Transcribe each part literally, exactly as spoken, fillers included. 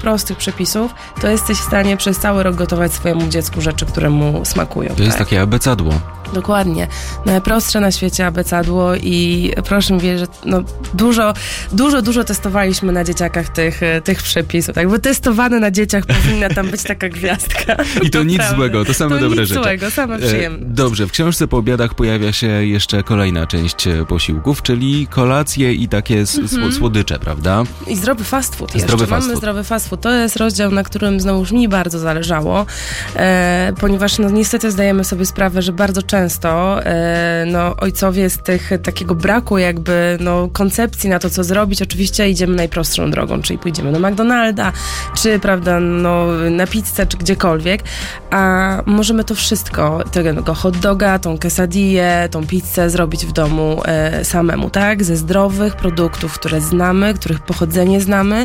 prostych przepisów, to jesteś w stanie przez cały rok gotować swojemu dziecku rzeczy, które mu smakują. To tak? jest takie abecadło. Dokładnie. Najprostsze na świecie abecadło i proszę mi wierzyć, że no dużo, dużo, dużo testowaliśmy na dzieciakach tych, tych przepisów. Jakby testowane na dzieciach powinna tam być taka gwiazdka. I to nic Prawda. złego, to same to dobre nic rzeczy. złego, same przyjemne. Dobrze, w książce po obiadach pojawia się jeszcze kolejna część posiłków, czyli kolacje i takie s- Mhm. słodycze, prawda? I zdrowy fast food jeszcze. Zdrowy fast Mamy food. zdrowy fast food. To jest rozdział, na którym znowuż mi bardzo zależało, e, ponieważ no, niestety zdajemy sobie sprawę, że bardzo często e, no, ojcowie z tych takiego braku jakby no, koncepcji na to, co zrobić, oczywiście idziemy najprostszą drogą, czyli pójdziemy do McDonalda, czy prawda, no, na pizzę, czy gdziekolwiek, a możemy to wszystko, tego hot doga, tą quesadillę, tą pizzę zrobić w domu e, samemu, tak? Ze zdrowych produktów, które znamy, których pochodzenie znamy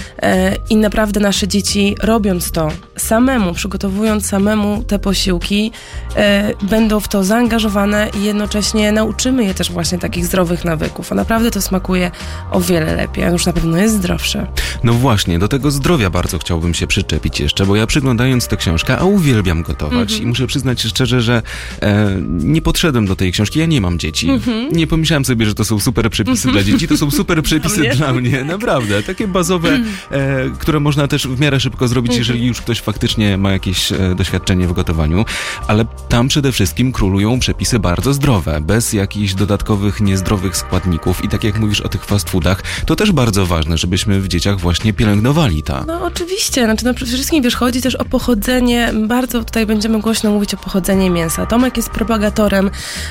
e, i naprawdę nasze dzieci, robiąc to samemu, przygotowując samemu te posiłki, e, będą w to zaangażowane i jednocześnie nauczymy je też właśnie takich zdrowych nawyków, a naprawdę to smakuje o wiele lepiej, a już na pewno jest zdrowsze. No właśnie, do tego zdrowia bardzo chciałbym się przyczepić jeszcze, bo ja przyglądając tę książkę, a uwielbiam gotować Mhm. i muszę przyznać szczerze, że e, nie podszedłem do tej książki, ja nie mam dzieci. Mhm. Nie pomyślałem sobie, że to są super przepisy dla dzieci, to są super przepisy mnie? dla mnie, naprawdę. Takie bazowe, e, które można też w miarę szybko zrobić, jeżeli już ktoś faktycznie ma jakieś e, doświadczenie w gotowaniu, ale tam przede wszystkim królują przepisy bardzo zdrowe, bez jakichś dodatkowych niezdrowych składników i tak jak mówisz o tych fast foodach, to też bardzo ważne, żebyśmy w dzieciach właśnie pielęgnowali to. No oczywiście, znaczy no, przede wszystkim wiesz, chodzi też o pochodzenie, bardzo tutaj będziemy głośno mówić o pochodzeniu mięsa. Tomek jest propagatorem,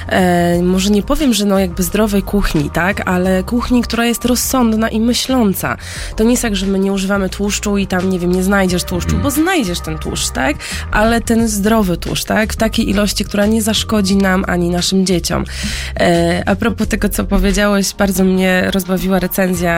e, może nie powiem, że no jakby zdrowej kuchni, tak, ale kuchni, która jest rozsądna i myśląca. To nie jest tak, że my nie używamy tłuszczu i tam, nie wiem, nie znajdziesz tłuszczu, bo znajdziesz ten tłuszcz, tak, ale ten zdrowy tłuszcz, tak, w takiej ilości, która nie zaszkodzi nam ani naszym dzieciom. E, a propos tego, co powiedziałeś, bardzo mnie rozbawiła recenzja,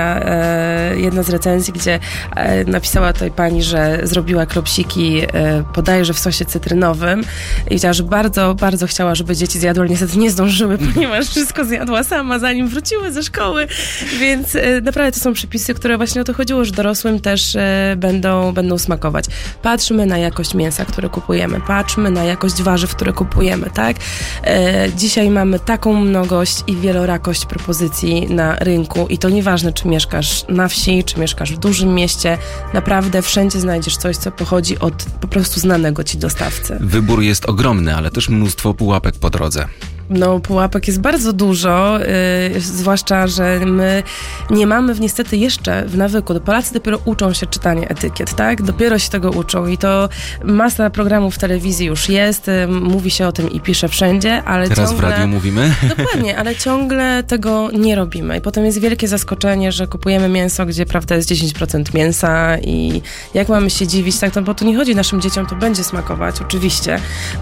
e, jedna z recenzji, gdzie e, napisała tutaj pani, że zrobiła klopsiki e, bodajże w sosie cytrynowym i powiedziała, że bardzo, bardzo chciała, żeby dzieci zjadły, ale niestety nie zdążyły, ponieważ wszystko zjadła sama, zanim wróciły ze szkoły, więc e, naprawdę to są przepisy, które właśnie o to chodziło, że dorosłym też e, będą, będą smakować. Patrzmy na jakość mięsa, które kupujemy, patrzmy na jakość warzyw, które kupujemy, tak? E, dzisiaj mamy taką mnogość i wielorakość propozycji na rynku i to nieważne, czy mieszkasz na wsi, czy mieszkasz w dużym mieście, naprawdę wszędzie znajdziesz coś, co pochodzi od po prostu znanego ci dostawcy. Wybór jest ogromny, ale też mnóstwo pułapek po drodze. No, pułapek jest bardzo dużo, yy, zwłaszcza, że my nie mamy w, niestety jeszcze w nawyku. Polacy dopiero uczą się czytania etykiet, tak? Dopiero się tego uczą i to masa programów w telewizji już jest, yy, mówi się o tym i pisze wszędzie, ale Teraz ciągle... w radiu mówimy. Dokładnie, ale ciągle tego nie robimy i potem jest wielkie zaskoczenie, że kupujemy mięso, gdzie prawda jest dziesięć procent mięsa i jak mamy się dziwić, tak? No, bo tu nie chodzi naszym dzieciom, to będzie smakować, oczywiście,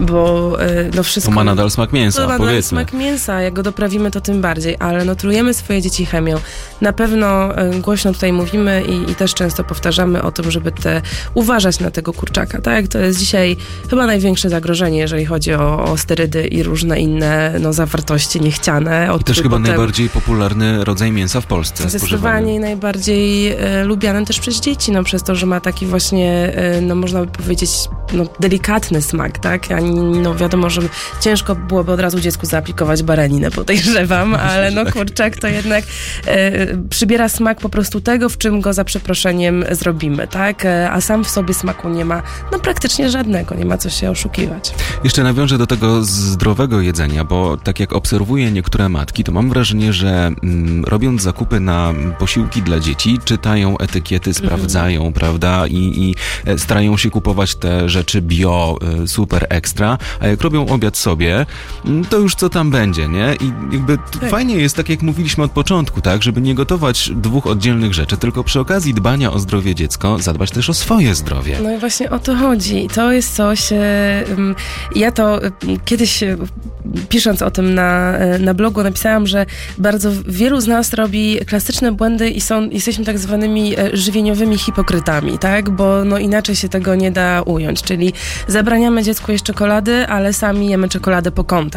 bo yy, no wszystko... To ma nadal smak mięsa, To powiedzmy. smak mięsa, jak go doprawimy, to tym bardziej, ale no trujemy swoje dzieci chemią. Na pewno y, głośno tutaj mówimy i, i też często powtarzamy o tym, żeby te, uważać na tego kurczaka, tak? To jest dzisiaj chyba największe zagrożenie, jeżeli chodzi o, o sterydy i różne inne no, zawartości niechciane. I też chyba potem... najbardziej popularny rodzaj mięsa w Polsce. Zdecydowanie najbardziej y, lubiany też przez dzieci, no przez to, że ma taki właśnie, y, no można by powiedzieć, no delikatny smak, tak? A no wiadomo, że ciężko byłoby od razu dziecku zaaplikować baraninę, podejrzewam, ale no kurczak to jednak e, przybiera smak po prostu tego, w czym go za przeproszeniem zrobimy, tak? E, a sam w sobie smaku nie ma, no praktycznie żadnego, nie ma co się oszukiwać. Jeszcze nawiążę do tego zdrowego jedzenia, bo tak jak obserwuję niektóre matki, to mam wrażenie, że mm, robiąc zakupy na posiłki dla dzieci, czytają etykiety, sprawdzają, mm. prawda? I, i starają się kupować te rzeczy bio, super ekstra, a jak robią obiad sobie, to już co tam będzie, nie? I jakby tak. Fajnie jest, tak jak mówiliśmy od początku, tak? Żeby nie gotować dwóch oddzielnych rzeczy, tylko przy okazji dbania o zdrowie dziecka, zadbać też o swoje zdrowie. No i właśnie o to chodzi. To jest coś, e, ja to e, kiedyś e, pisząc o tym na, e, na blogu napisałam, że bardzo wielu z nas robi klasyczne błędy i są, jesteśmy tak zwanymi e, żywieniowymi hipokrytami, tak? Bo no inaczej się tego nie da ująć, czyli zabraniamy dziecku jeść czekolady, ale sami jemy czekoladę po kątach, tak?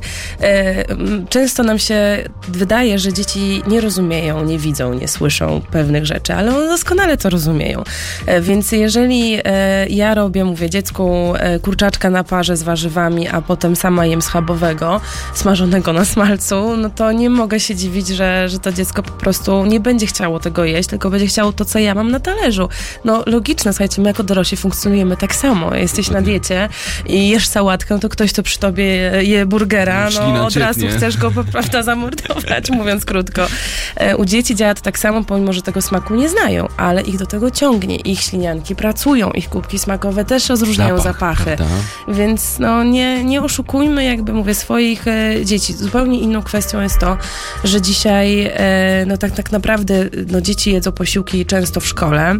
E, często nam się wydaje, że dzieci nie rozumieją, nie widzą, nie słyszą pewnych rzeczy, ale one doskonale to rozumieją. E, więc jeżeli e, ja robię, mówię dziecku e, kurczaczka na parze z warzywami, a potem sama jem schabowego, smażonego na smalcu, no to nie mogę się dziwić, że, że to dziecko po prostu nie będzie chciało tego jeść, tylko będzie chciało to, co ja mam na talerzu. No logiczne, słuchajcie, my jako dorośli funkcjonujemy tak samo. Jesteś na diecie i jesz sałatkę, no to ktoś, kto przy tobie je, je burgera, no od razu chcesz go, prawda, zamordować, mówiąc krótko. U dzieci działa to tak samo, pomimo, że tego smaku nie znają, ale ich do tego ciągnie. Ich ślinianki pracują, ich kubki smakowe też rozróżniają Zapach, zapachy. Prawda? Więc no nie, nie oszukujmy, jakby mówię, swoich e, dzieci. Zupełnie inną kwestią jest to, że dzisiaj e, no tak, tak naprawdę no, dzieci jedzą posiłki często w szkole.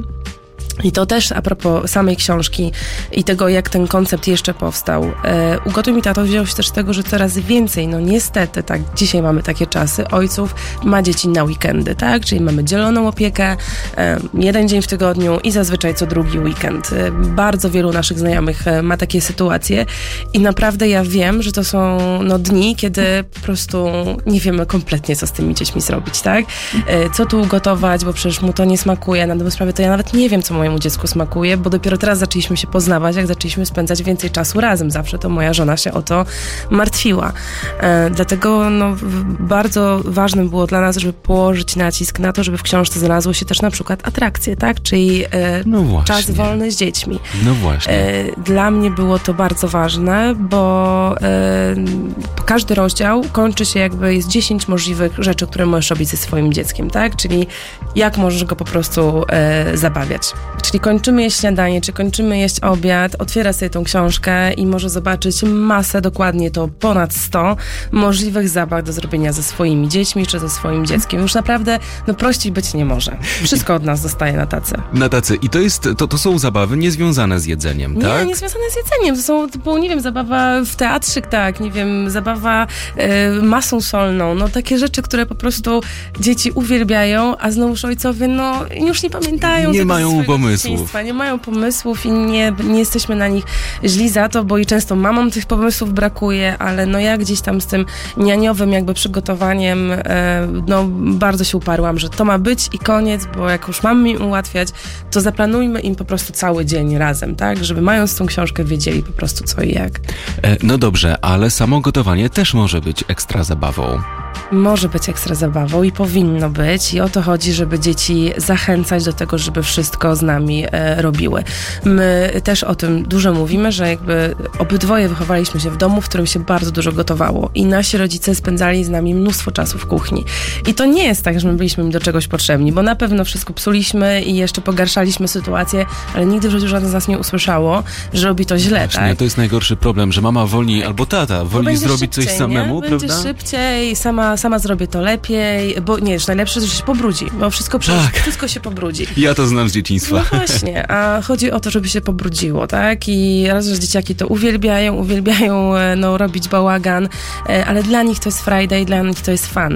I to też a propos samej książki i tego, jak ten koncept jeszcze powstał. E, Ugotuj mi tato wziął się też z tego, że coraz więcej, no niestety, tak, dzisiaj mamy takie czasy, ojców ma dzieci na weekendy, tak? Czyli mamy dzieloną opiekę, e, jeden dzień w tygodniu i zazwyczaj co drugi weekend. E, bardzo wielu naszych znajomych e, ma takie sytuacje i naprawdę ja wiem, że to są no, dni, kiedy po prostu nie wiemy kompletnie, co z tymi dziećmi zrobić, tak? E, co tu ugotować, bo przecież mu to nie smakuje, na dobrą sprawę to ja nawet nie wiem, co mojemu dziecku smakuje, bo dopiero teraz zaczęliśmy się poznawać, jak zaczęliśmy spędzać więcej czasu razem. Zawsze to moja żona się o to martwiła. E, dlatego no, bardzo ważne było dla nas, żeby położyć nacisk na to, żeby w książce znalazło się też na przykład atrakcje, tak? Czyli e, no czas wolny z dziećmi. No właśnie. E, dla mnie było to bardzo ważne, bo e, każdy rozdział kończy się jakby, jest dziesięć możliwych rzeczy, które możesz robić ze swoim dzieckiem, tak? Czyli jak możesz go po prostu e, zabawiać. Czyli kończymy jeść śniadanie, czy kończymy jeść obiad, otwiera sobie tą książkę i może zobaczyć masę, dokładnie to ponad sto możliwych zabaw do zrobienia ze swoimi dziećmi, czy ze swoim dzieckiem. Już naprawdę, no prościej być nie może. Wszystko od nas zostaje na tacy. Na tacy. I to jest, to, to są zabawy niezwiązane z jedzeniem, nie, tak? Nie, niezwiązane z jedzeniem. To są, typu, nie wiem, zabawa w teatrzyk, tak, nie wiem, zabawa y, masą solną, no takie rzeczy, które po prostu dzieci uwielbiają, a znowuż ojcowie, no już nie pamiętają. Nie mają pomysłów. Nie mają pomysłów i nie, nie jesteśmy na nich źli za to, bo i często mamom tych pomysłów brakuje, ale no ja gdzieś tam z tym nianiowym jakby przygotowaniem e, no bardzo się uparłam, że to ma być i koniec, bo jak już mamy im ułatwiać, to zaplanujmy im po prostu cały dzień razem, tak? Żeby mając tą książkę wiedzieli po prostu co i jak. E, no dobrze, ale samo gotowanie też może być ekstra zabawą. Może być ekstra zabawą i powinno być i o to chodzi, żeby dzieci zachęcać do tego, żeby wszystko z nami e, robiły. My też o tym dużo mówimy, że jakby obydwoje wychowaliśmy się w domu, w którym się bardzo dużo gotowało i nasi rodzice spędzali z nami mnóstwo czasu w kuchni. I to nie jest tak, że my byliśmy im do czegoś potrzebni, bo na pewno wszystko psuliśmy i jeszcze pogarszaliśmy sytuację, ale nigdy w życiu żaden z nas nie usłyszało, że robi to źle, Właśnie, tak? To jest najgorszy problem, że mama woli, albo tata woli zrobić szybciej, coś samemu, nie? prawda? Będzie szybciej, sama, sama zrobię to lepiej, bo nie, już najlepsze, że się pobrudzi, bo wszystko, tak. wszystko się pobrudzi. Ja to znam z dzieciństwa. No właśnie, a chodzi o to, żeby się pobrudziło, tak? I raz, że dzieciaki to uwielbiają, uwielbiają no, robić bałagan, ale dla nich to jest Friday, dla nich to jest fan.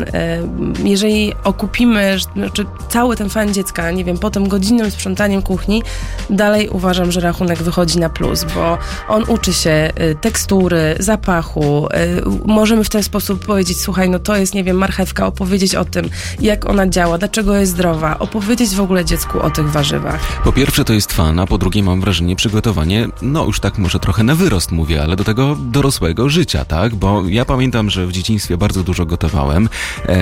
Jeżeli okupimy znaczy, cały ten fan dziecka, nie wiem, po tym godzinnym sprzątaniem kuchni, dalej uważam, że rachunek wychodzi na plus, bo on uczy się tekstury, zapachu, możemy w ten sposób powiedzieć, słuchaj, no to jest, nie wiem, marchewka, opowiedzieć o tym, jak ona działa, dlaczego jest zdrowa, opowiedzieć w ogóle dziecku o tych warzywach. Po pierwsze to jest fan, a po drugie mam wrażenie przygotowanie, no już tak może trochę na wyrost mówię, ale do tego dorosłego życia, tak? Bo ja pamiętam, że w dzieciństwie bardzo dużo gotowałem e,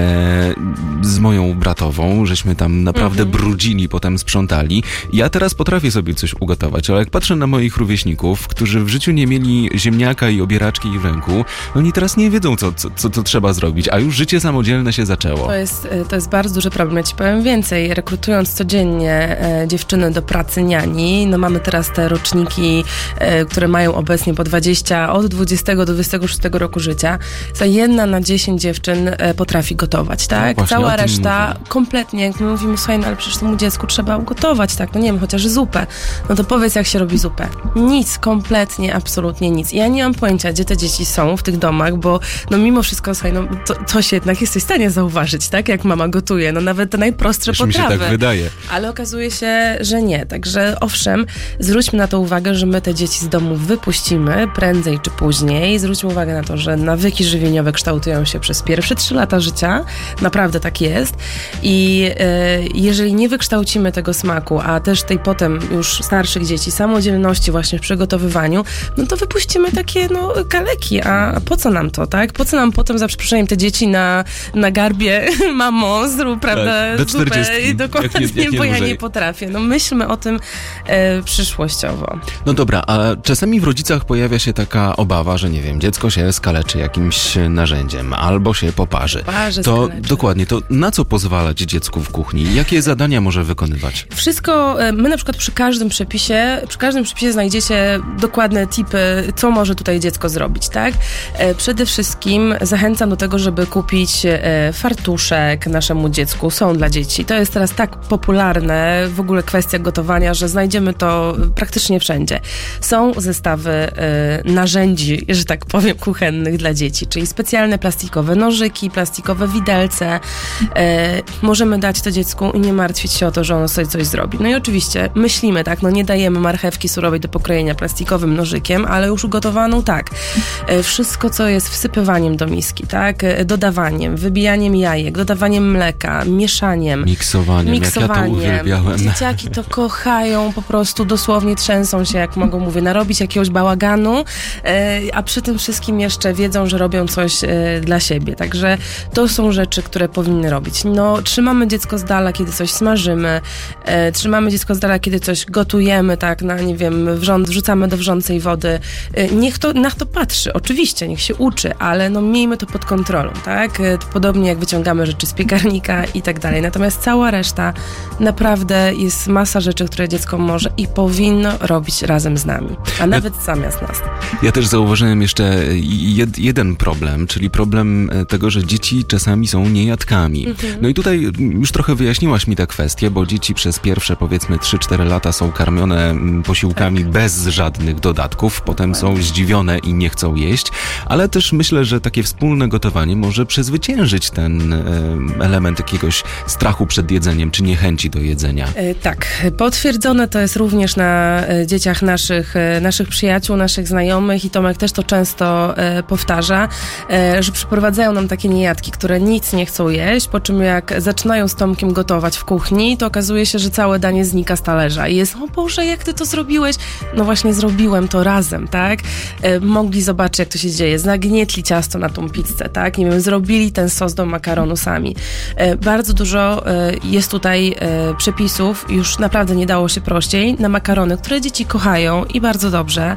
z moją bratową, żeśmy tam naprawdę mm-hmm. brudzili, potem sprzątali. Ja teraz potrafię sobie coś ugotować, ale jak patrzę na moich rówieśników, którzy w życiu nie mieli ziemniaka i obieraczki w ręku, oni teraz nie wiedzą, co, co, co, co trzeba zrobić, a już życie samodzielne się zaczęło. To jest, to jest bardzo duży problem. Ja ci powiem więcej. Rekrutując codziennie e, dziewczyny do pracy niani, no mamy teraz te roczniki, e, które mają obecnie po dwadzieścia, od dwudziestego do dwudziestego szóstego roku życia. To jedna na dziesięć dziewczyn e, potrafi gotować, tak? No Cała reszta mówię. kompletnie, jak my mówimy, słuchaj, no ale przecież temu dziecku trzeba ugotować, tak? No nie wiem, chociaż zupę. No to powiedz, jak się robi zupę. Nic, kompletnie, absolutnie nic. Ja nie mam pojęcia, gdzie te dzieci są w tych domach, bo no mimo wszystko, słuchaj, no to, to coś jednak jesteś w stanie zauważyć, tak? Jak mama gotuje, no nawet te najprostsze Też potrawy. mi się tak wydaje. Ale okazuje się, że nie. Także owszem, zwróćmy na to uwagę, że my te dzieci z domu wypuścimy prędzej czy później. Zwróćmy uwagę na to, że nawyki żywieniowe kształtują się przez pierwsze trzy lata życia. Naprawdę tak jest. I e, jeżeli nie wykształcimy tego smaku, a też tej potem już starszych dzieci, samodzielności właśnie w przygotowywaniu, no to wypuścimy takie no kaleki. A po co nam to, tak? Po co nam potem za przeproszeniem te dzieci na, na garbie mamo, zrób, prawda, tak, do zupę i dokładnie, jak nie, jak nie bo ja nie potrafię. No myślmy o tym e, przyszłościowo. No dobra, a czasami w rodzicach pojawia się taka obawa, że nie wiem, dziecko się skaleczy jakimś narzędziem albo się poparzy. Parzy, to skaleczy. dokładnie, to na co pozwalać dziecku w kuchni? Jakie zadania może wykonywać? Wszystko, my na przykład przy każdym przepisie, przy każdym przepisie znajdziecie dokładne tipy, co może tutaj dziecko zrobić, tak? Przede wszystkim zachęcam do tego, żeby kupić fartuszek naszemu dziecku. Są dla dzieci. To jest teraz tak popularne, w ogóle kwestia gotowania, że znajdziemy to praktycznie wszędzie. Są zestawy narzędzi, że tak powiem, kuchennych dla dzieci, czyli specjalne plastikowe nożyki, plastikowe widelce. Możemy dać to dziecku i nie martwić się o to, że ono sobie coś zrobi. No i oczywiście myślimy, tak, no nie dajemy marchewki surowej do pokrojenia plastikowym nożykiem, ale już ugotowaną tak. Wszystko, co jest wsypywaniem do miski, tak, dodawaniem, wybijaniem jajek, dodawaniem mleka, mieszaniem, miksowaniem, miksowaniem. Jak ja to uwielbiałem. Dzieciaki to kochają, po prostu dosłownie trzęsą się, jak mogą, mówię, narobić jakiegoś bałaganu, a przy tym wszystkim jeszcze wiedzą, że robią coś dla siebie. Także to są rzeczy, które powinny robić. No, trzymamy dziecko z dala, kiedy coś smażymy, e, trzymamy dziecko z dala, kiedy coś gotujemy, tak, na, nie wiem, wrząt, wrzucamy do wrzącej wody. E, niech to, na to patrzy, oczywiście, niech się uczy, ale no miejmy to pod kontrolą, tak? E, to podobnie jak wyciągamy rzeczy z piekarnika i tak dalej. Natomiast cała reszta, naprawdę jest masa rzeczy, które dziecko może i powinno robić razem z nami, a nawet ja, zamiast nas. Ja też zauważyłem jeszcze jed, jeden problem, czyli problem tego, że dzieci czasami są niejadkami. Mhm. No i tutaj już trochę wyjaśniłaś mi tę kwestię, bo dzieci przez pierwsze powiedzmy trzy cztery lata są karmione posiłkami tak. bez żadnych dodatków, potem Dokładnie. są zdziwione i nie chcą jeść, ale też myślę, że takie wspólne gotowanie może przezwyciężyć ten e, element jakiegoś strachu przed jedzeniem, czy niechęci do jedzenia. E, tak, potwierdzone to jest również na e, dzieciach naszych, e, naszych przyjaciół, naszych znajomych i Tomek też to często e, powtarza, e, że przyprowadzają nam takie niejadki, które nic nie chcą jeść, po czym jak zaczynają z Tomkiem gotować w kuchni, to okazuje się, że całe danie znika z talerza i jest, o Boże, jak ty to zrobiłeś? No właśnie zrobiłem to razem, tak? E, mogli zobaczyć, jak to się dzieje, znagnietli ciasto na tą pizzę, tak? Nie wiem, zrobili ten sos do makaronu sami. E, bardzo dużo e, jest tutaj e, przepisów, już naprawdę nie dało się prościej, na makarony, które dzieci kochają i bardzo dobrze,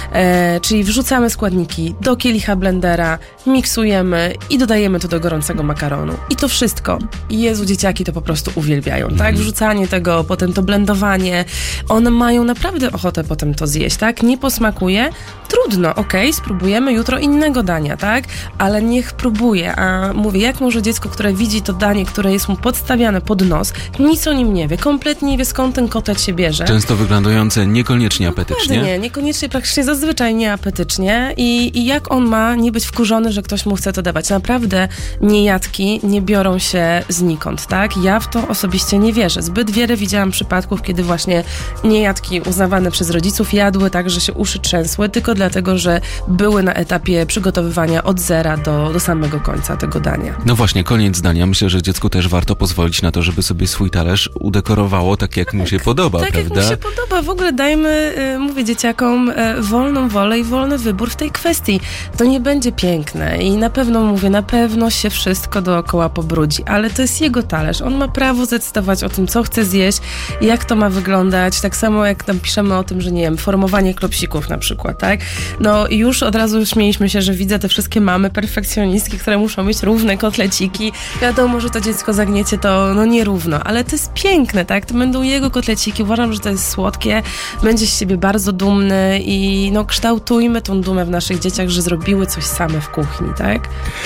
e, czyli wrzucamy składniki do kielicha blendera, miksujemy i dodajemy to do gorącego makaronu. I to wszystko. Jezu, dzieciaki to po prostu uwielbiają, mm. tak? Wrzucanie tego, potem to blendowanie. One mają naprawdę ochotę potem to zjeść, tak? Nie posmakuje? Trudno, okej, okay, spróbujemy jutro innego dania, tak? Ale niech próbuje. A mówię, jak może dziecko, które widzi to danie, które jest mu podstawiane pod nos, nic o nim nie wie, kompletnie nie wie, skąd ten kotlet się bierze. Często wyglądające niekoniecznie apetycznie. Nie, niekoniecznie, praktycznie zazwyczaj nieapetycznie. I, I jak on ma nie być wkurzony, że ktoś mu chce to dawać? Naprawdę niejadki nie biorą się znikąd, tak? Ja w to osobiście nie wierzę. Zbyt wiele widziałam przypadków, kiedy właśnie niejadki uznawane przez rodziców jadły tak, że się uszy trzęsły, tylko dlatego, że były na etapie przygotowywania od zera do, do samego końca tego dania. No właśnie, koniec dania. Myślę, że dziecku też warto pozwolić na to, żeby sobie swój talerz udekorowało tak, jak tak, mu się podoba, tak, prawda? Tak, jak mu się podoba. W ogóle dajmy, y, mówię dzieciakom, y, wolną wolę i wolny wybór w tej kwestii. To nie będzie piękne i na pewno, mówię, na pewno się wszystko dookoła pobrudzi, ale to jest jego talerz. On ma prawo zdecydować o tym, co chce zjeść, jak to ma wyglądać. Tak samo jak tam piszemy o tym, że nie wiem, formowanie klopsików na przykład, tak? No i już od razu śmieliśmy się, że widzę te wszystkie mamy perfekcjonistki, które muszą mieć równe kotleciki. Wiadomo, że to dziecko zagniecie to no nierówno, ale to jest piękne, tak? To będą jego kotleciki. Uważam, że to jest słodkie. Będzie z siebie bardzo dumny i no kształtujmy tą dumę w naszych dzieciach, że zrobiły coś same w kuchni, tak?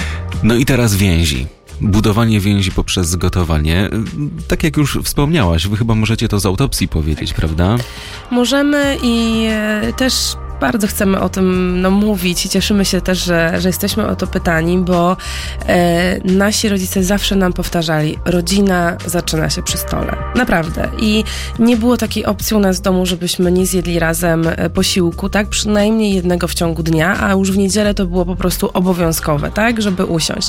No i teraz więzi. Budowanie więzi poprzez gotowanie. Tak jak już wspomniałaś, wy chyba możecie to z autopsji powiedzieć, prawda? Możemy i e, też bardzo chcemy o tym no, mówić i cieszymy się też, że, że jesteśmy o to pytani, bo e, nasi rodzice zawsze nam powtarzali, rodzina zaczyna się przy stole. Naprawdę. I nie było takiej opcji u nas w domu, żebyśmy nie zjedli razem posiłku, tak? Przynajmniej jednego w ciągu dnia, a już w niedzielę to było po prostu obowiązkowe, tak? Żeby usiąść.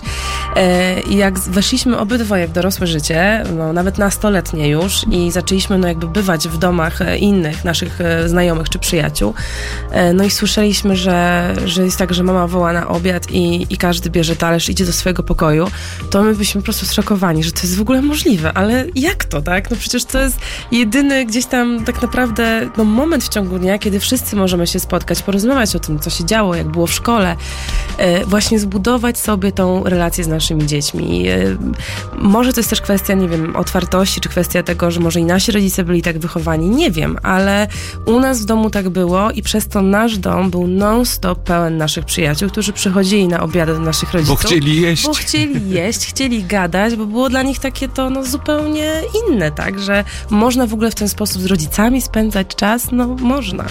E, I jak weszliśmy obydwoje w dorosłe życie, no, nawet nastoletnie już i zaczęliśmy no, jakby bywać w domach innych naszych znajomych czy przyjaciół, e, no i słyszeliśmy, że, że jest tak, że mama woła na obiad i, i każdy bierze talerz, idzie do swojego pokoju, to my byliśmy po prostu zszokowani, że to jest w ogóle możliwe, ale jak to, tak? No przecież to jest jedyny gdzieś tam tak naprawdę no, moment w ciągu dnia, kiedy wszyscy możemy się spotkać, porozmawiać o tym, co się działo, jak było w szkole, e, właśnie zbudować sobie tą relację z naszymi dziećmi. E, może to jest też kwestia, nie wiem, otwartości, czy kwestia tego, że może i nasi rodzice byli tak wychowani, nie wiem, ale u nas w domu tak było i przez to nasz dom był non-stop pełen naszych przyjaciół, którzy przychodzili na obiady do naszych rodziców. Bo chcieli jeść. Bo chcieli jeść, chcieli gadać, bo było dla nich takie to no, zupełnie inne, tak, że można w ogóle w ten sposób z rodzicami spędzać czas, no można.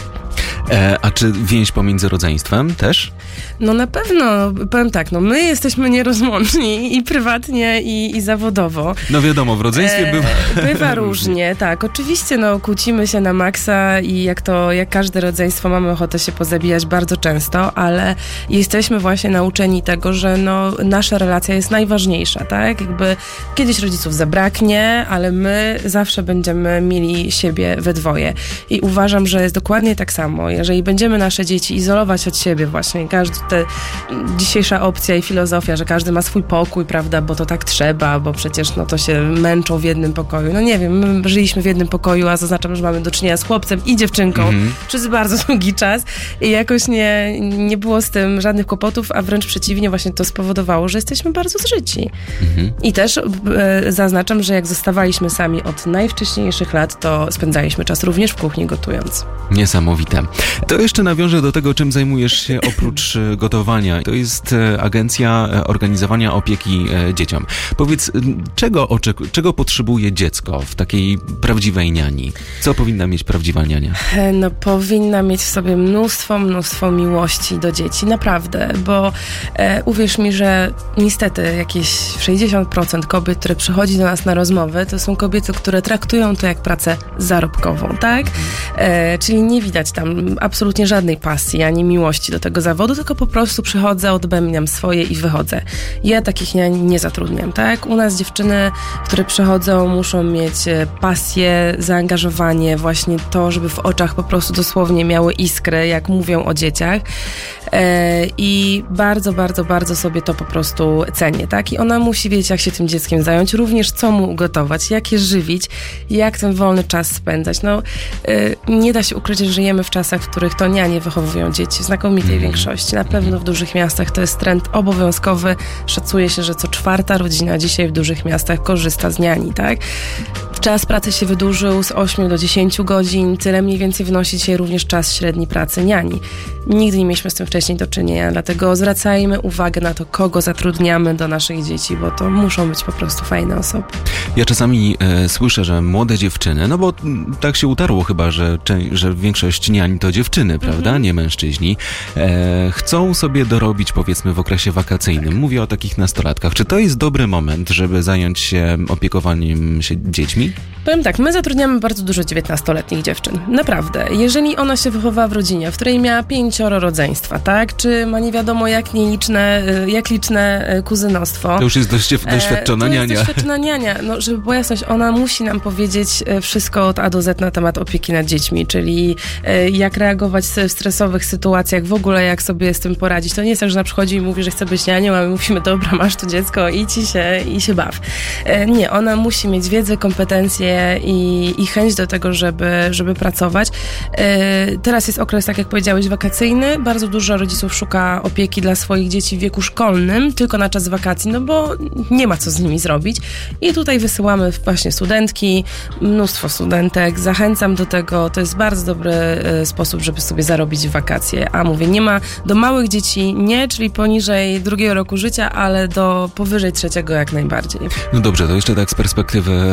E, a czy więź pomiędzy rodzeństwem też? No na pewno, powiem tak, no my jesteśmy nierozłączni i prywatnie, i, i zawodowo. No wiadomo, w rodzeństwie bywa... E, bywa różnie, tak. Oczywiście, no kłócimy się na maksa i jak to, jak każde rodzeństwo mamy ochotę się pozabijać bardzo często, ale jesteśmy właśnie nauczeni tego, że no nasza relacja jest najważniejsza, tak? Jakby kiedyś rodziców zabraknie, ale my zawsze będziemy mieli siebie we dwoje. I uważam, że jest dokładnie tak samo. Jeżeli będziemy nasze dzieci izolować od siebie właśnie, każdy te, dzisiejsza opcja i filozofia, że każdy ma swój pokój, prawda, bo to tak trzeba, bo przecież no to się męczą w jednym pokoju. No nie wiem, my żyliśmy w jednym pokoju, a zaznaczam, że mamy do czynienia z chłopcem i dziewczynką mm-hmm. przez bardzo długi czas i jakoś nie, nie było z tym żadnych kłopotów, a wręcz przeciwnie, właśnie to spowodowało, że jesteśmy bardzo zżyci. Mm-hmm. I też e, zaznaczam, że jak zostawaliśmy sami od najwcześniejszych lat, to spędzaliśmy czas również w kuchni gotując. Niesamowite. To jeszcze nawiążę do tego, czym zajmujesz się oprócz gotowania. To jest Agencja Organizowania Opieki Dzieciom. Powiedz, czego, oczek- czego potrzebuje dziecko w takiej prawdziwej niani? Co powinna mieć prawdziwa niania? No powinna mieć w sobie mnóstwo, mnóstwo miłości do dzieci. Naprawdę, bo e, uwierz mi, że niestety jakieś sześćdziesiąt procent kobiet, które przychodzi do nas na rozmowy, to są kobiety, które traktują to jak pracę zarobkową, tak? E, czyli nie widać tam absolutnie żadnej pasji, ani miłości do tego zawodu, tylko po prostu przychodzę, odbębniam swoje i wychodzę. Ja takich nie, nie zatrudniam, tak? U nas dziewczyny, które przychodzą, muszą mieć pasję, zaangażowanie, właśnie to, żeby w oczach po prostu dosłownie miały iskrę, jak mówią o dzieciach. E, I bardzo, bardzo, bardzo sobie to po prostu cenię, tak? I ona musi wiedzieć, jak się tym dzieckiem zająć, również co mu ugotować, jak je żywić, jak ten wolny czas spędzać. No, e, nie da się ukryć, że żyjemy w czasach, w których to nianie wychowują dzieci w znakomitej mm. większości. Na pewno w dużych miastach to jest trend obowiązkowy. Szacuje się, że co czwarta rodzina dzisiaj w dużych miastach korzysta z niani, tak? Czas pracy się wydłużył z ośmiu do dziesięciu godzin. Tyle mniej więcej wynosi dzisiaj również czas średni pracy niani. Nigdy nie mieliśmy z tym wcześniej do czynienia, dlatego zwracajmy uwagę na to, kogo zatrudniamy do naszych dzieci, bo to muszą być po prostu fajne osoby. Ja czasami e, słyszę, że młode dziewczyny, no bo m, tak się utarło chyba, że, że większość niań to dziewczyny, prawda, mm-hmm. nie mężczyźni, e, chcą sobie dorobić, powiedzmy, w okresie wakacyjnym. Mówię o takich nastolatkach. Czy to jest dobry moment, żeby zająć się opiekowaniem się dziećmi? Powiem tak, my zatrudniamy bardzo dużo dziewiętnastoletnich dziewczyn. Naprawdę. Jeżeli ona się wychowała w rodzinie, w której miała pięcioro rodzeństwa, tak? Czy ma nie wiadomo jak nieliczne, jak liczne kuzynostwo. To już jest dość doświadczona e, to niania. jest doświadczona niania. No, żeby była jasność, ona musi nam powiedzieć wszystko od A do Z na temat opieki nad dziećmi, czyli e, jak reagować w stresowych sytuacjach, w ogóle jak sobie z tym poradzić. To nie jest tak, że ona przychodzi i mówi, że chce być nianią, a my mówimy, dobra, masz tu dziecko, idź i się, i się baw. E, nie, ona musi mieć wiedzę, kompetencje i, i chęć do tego, żeby, żeby pracować. E, teraz jest okres, tak jak powiedziałeś, wakacyjny. Bardzo dużo rodziców szuka opieki dla swoich dzieci w wieku szkolnym, tylko na czas wakacji, no bo nie ma co z nimi zrobić. I tutaj wysyłamy właśnie studentki, mnóstwo studentek. Zachęcam do tego. To jest bardzo dobry e, sposób, żeby sobie zarobić w wakacje. A mówię, nie ma do małych dzieci nie, czyli poniżej drugiego roku życia, ale do powyżej trzeciego jak najbardziej. No dobrze, to jeszcze tak z perspektywy rodzica.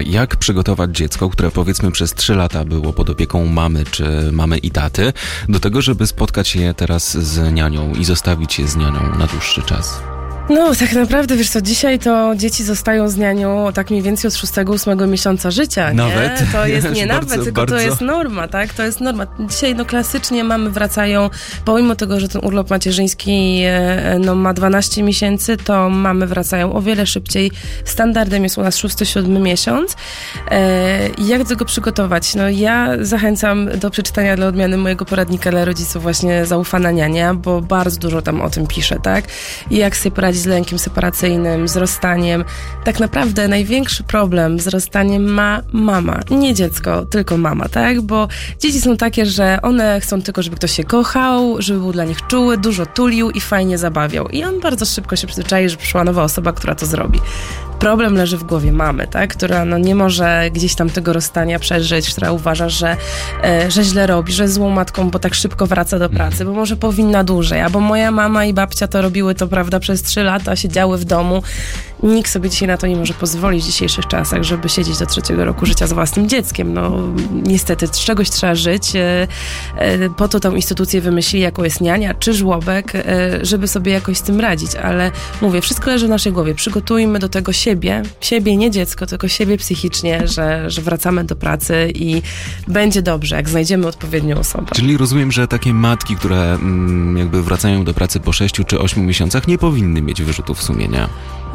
jak przygotować dziecko, które powiedzmy przez trzy lata było pod opieką mamy czy mamy i taty, do tego, żeby spotkać się teraz z nianią i zostawić je z nianią na dłuższy czas? No, tak naprawdę, wiesz co, dzisiaj to dzieci zostają z nianią tak mniej więcej od szóstego ósmego miesiąca życia, nie? Nawet? To jest nie bardzo, nawet, tylko bardzo. to jest norma, tak? To jest norma. Dzisiaj, no klasycznie mamy wracają, pomimo tego, że ten urlop macierzyński no, ma dwanaście miesięcy, to mamy wracają o wiele szybciej. Standardem jest u nas szósty, siódmy miesiąc. E, jak do tego przygotować? No, ja zachęcam do przeczytania dla odmiany mojego poradnika dla rodziców właśnie Zaufana niania, bo bardzo dużo tam o tym piszę, tak? I jak sobie poradzić z lękiem separacyjnym, z rozstaniem. Tak naprawdę największy problem z rozstaniem ma mama. Nie dziecko, tylko mama, tak? Bo dzieci są takie, że one chcą tylko, żeby ktoś się kochał, żeby był dla nich czuły, dużo tulił i fajnie zabawiał. I on bardzo szybko się przyzwyczai, że przyszła nowa osoba, która to zrobi. Problem leży w głowie mamy, tak? Która no, nie może gdzieś tam tego rozstania przeżyć, która uważa, że, e, że źle robi, że jest złą matką, bo tak szybko wraca do pracy, bo może powinna dłużej, albo moja mama i babcia to robiły to, prawda, przez trzy lata, siedziały w domu. Nikt sobie dzisiaj na to nie może pozwolić w dzisiejszych czasach, żeby siedzieć do trzeciego roku życia z własnym dzieckiem. No niestety, z czegoś trzeba żyć. E, e, po to tą instytucję wymyślili, jaką jest niania czy żłobek, e, żeby sobie jakoś z tym radzić. Ale mówię, wszystko leży w naszej głowie. Przygotujmy do tego siebie, siebie, nie dziecko, tylko siebie psychicznie, że, że wracamy do pracy i będzie dobrze, jak znajdziemy odpowiednią osobę. Czyli rozumiem, że takie matki, które mm, jakby wracają do pracy po sześciu czy ośmiu miesiącach, nie powinny mieć wyrzutów sumienia.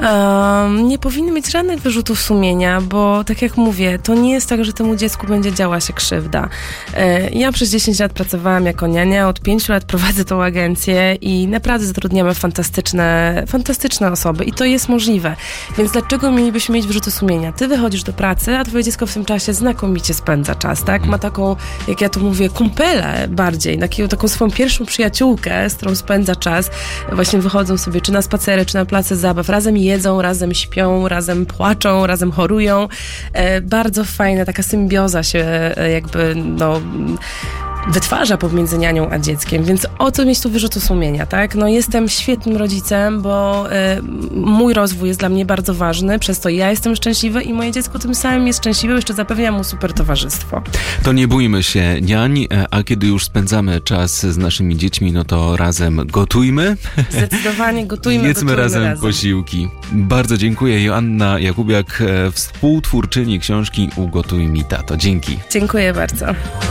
Um, nie powinny mieć żadnych wyrzutów sumienia, bo tak jak mówię, to nie jest tak, że temu dziecku będzie działa się krzywda. E, ja przez dziesięć lat pracowałam jako niania, od pięciu lat prowadzę tą agencję i naprawdę zatrudniamy fantastyczne, fantastyczne osoby i to jest możliwe. Więc dlaczego mielibyśmy mieć wyrzuty sumienia? Ty wychodzisz do pracy, a twoje dziecko w tym czasie znakomicie spędza czas, tak? Ma taką, jak ja to mówię, kumpelę bardziej, taką, taką swoją pierwszą przyjaciółkę, z którą spędza czas. Właśnie wychodzą sobie czy na spacery, czy na place zabaw, razem jedzą, razem śpią, razem płaczą, razem chorują. E, bardzo fajna taka symbioza się e, jakby, no... wytwarza pomiędzy nianią a dzieckiem, więc o co mieć tu wyrzutu sumienia, tak? No jestem świetnym rodzicem, bo y, mój rozwój jest dla mnie bardzo ważny, przez to ja jestem szczęśliwy i moje dziecko tym samym jest szczęśliwe, jeszcze zapewniam mu super towarzystwo. To nie bójmy się niań, a kiedy już spędzamy czas z naszymi dziećmi, no to razem gotujmy. Zdecydowanie gotujmy, Jedzmy gotujmy razem, razem posiłki. Bardzo dziękuję. Joanna Jakubiak, współtwórczyni książki Ugotuj mi tato. Dzięki. Dziękuję bardzo.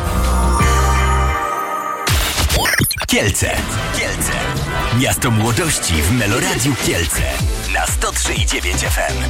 Kielce. Kielce. Miasto młodości w Meloradiu Kielce. Na sto trzy i dziewięć F M.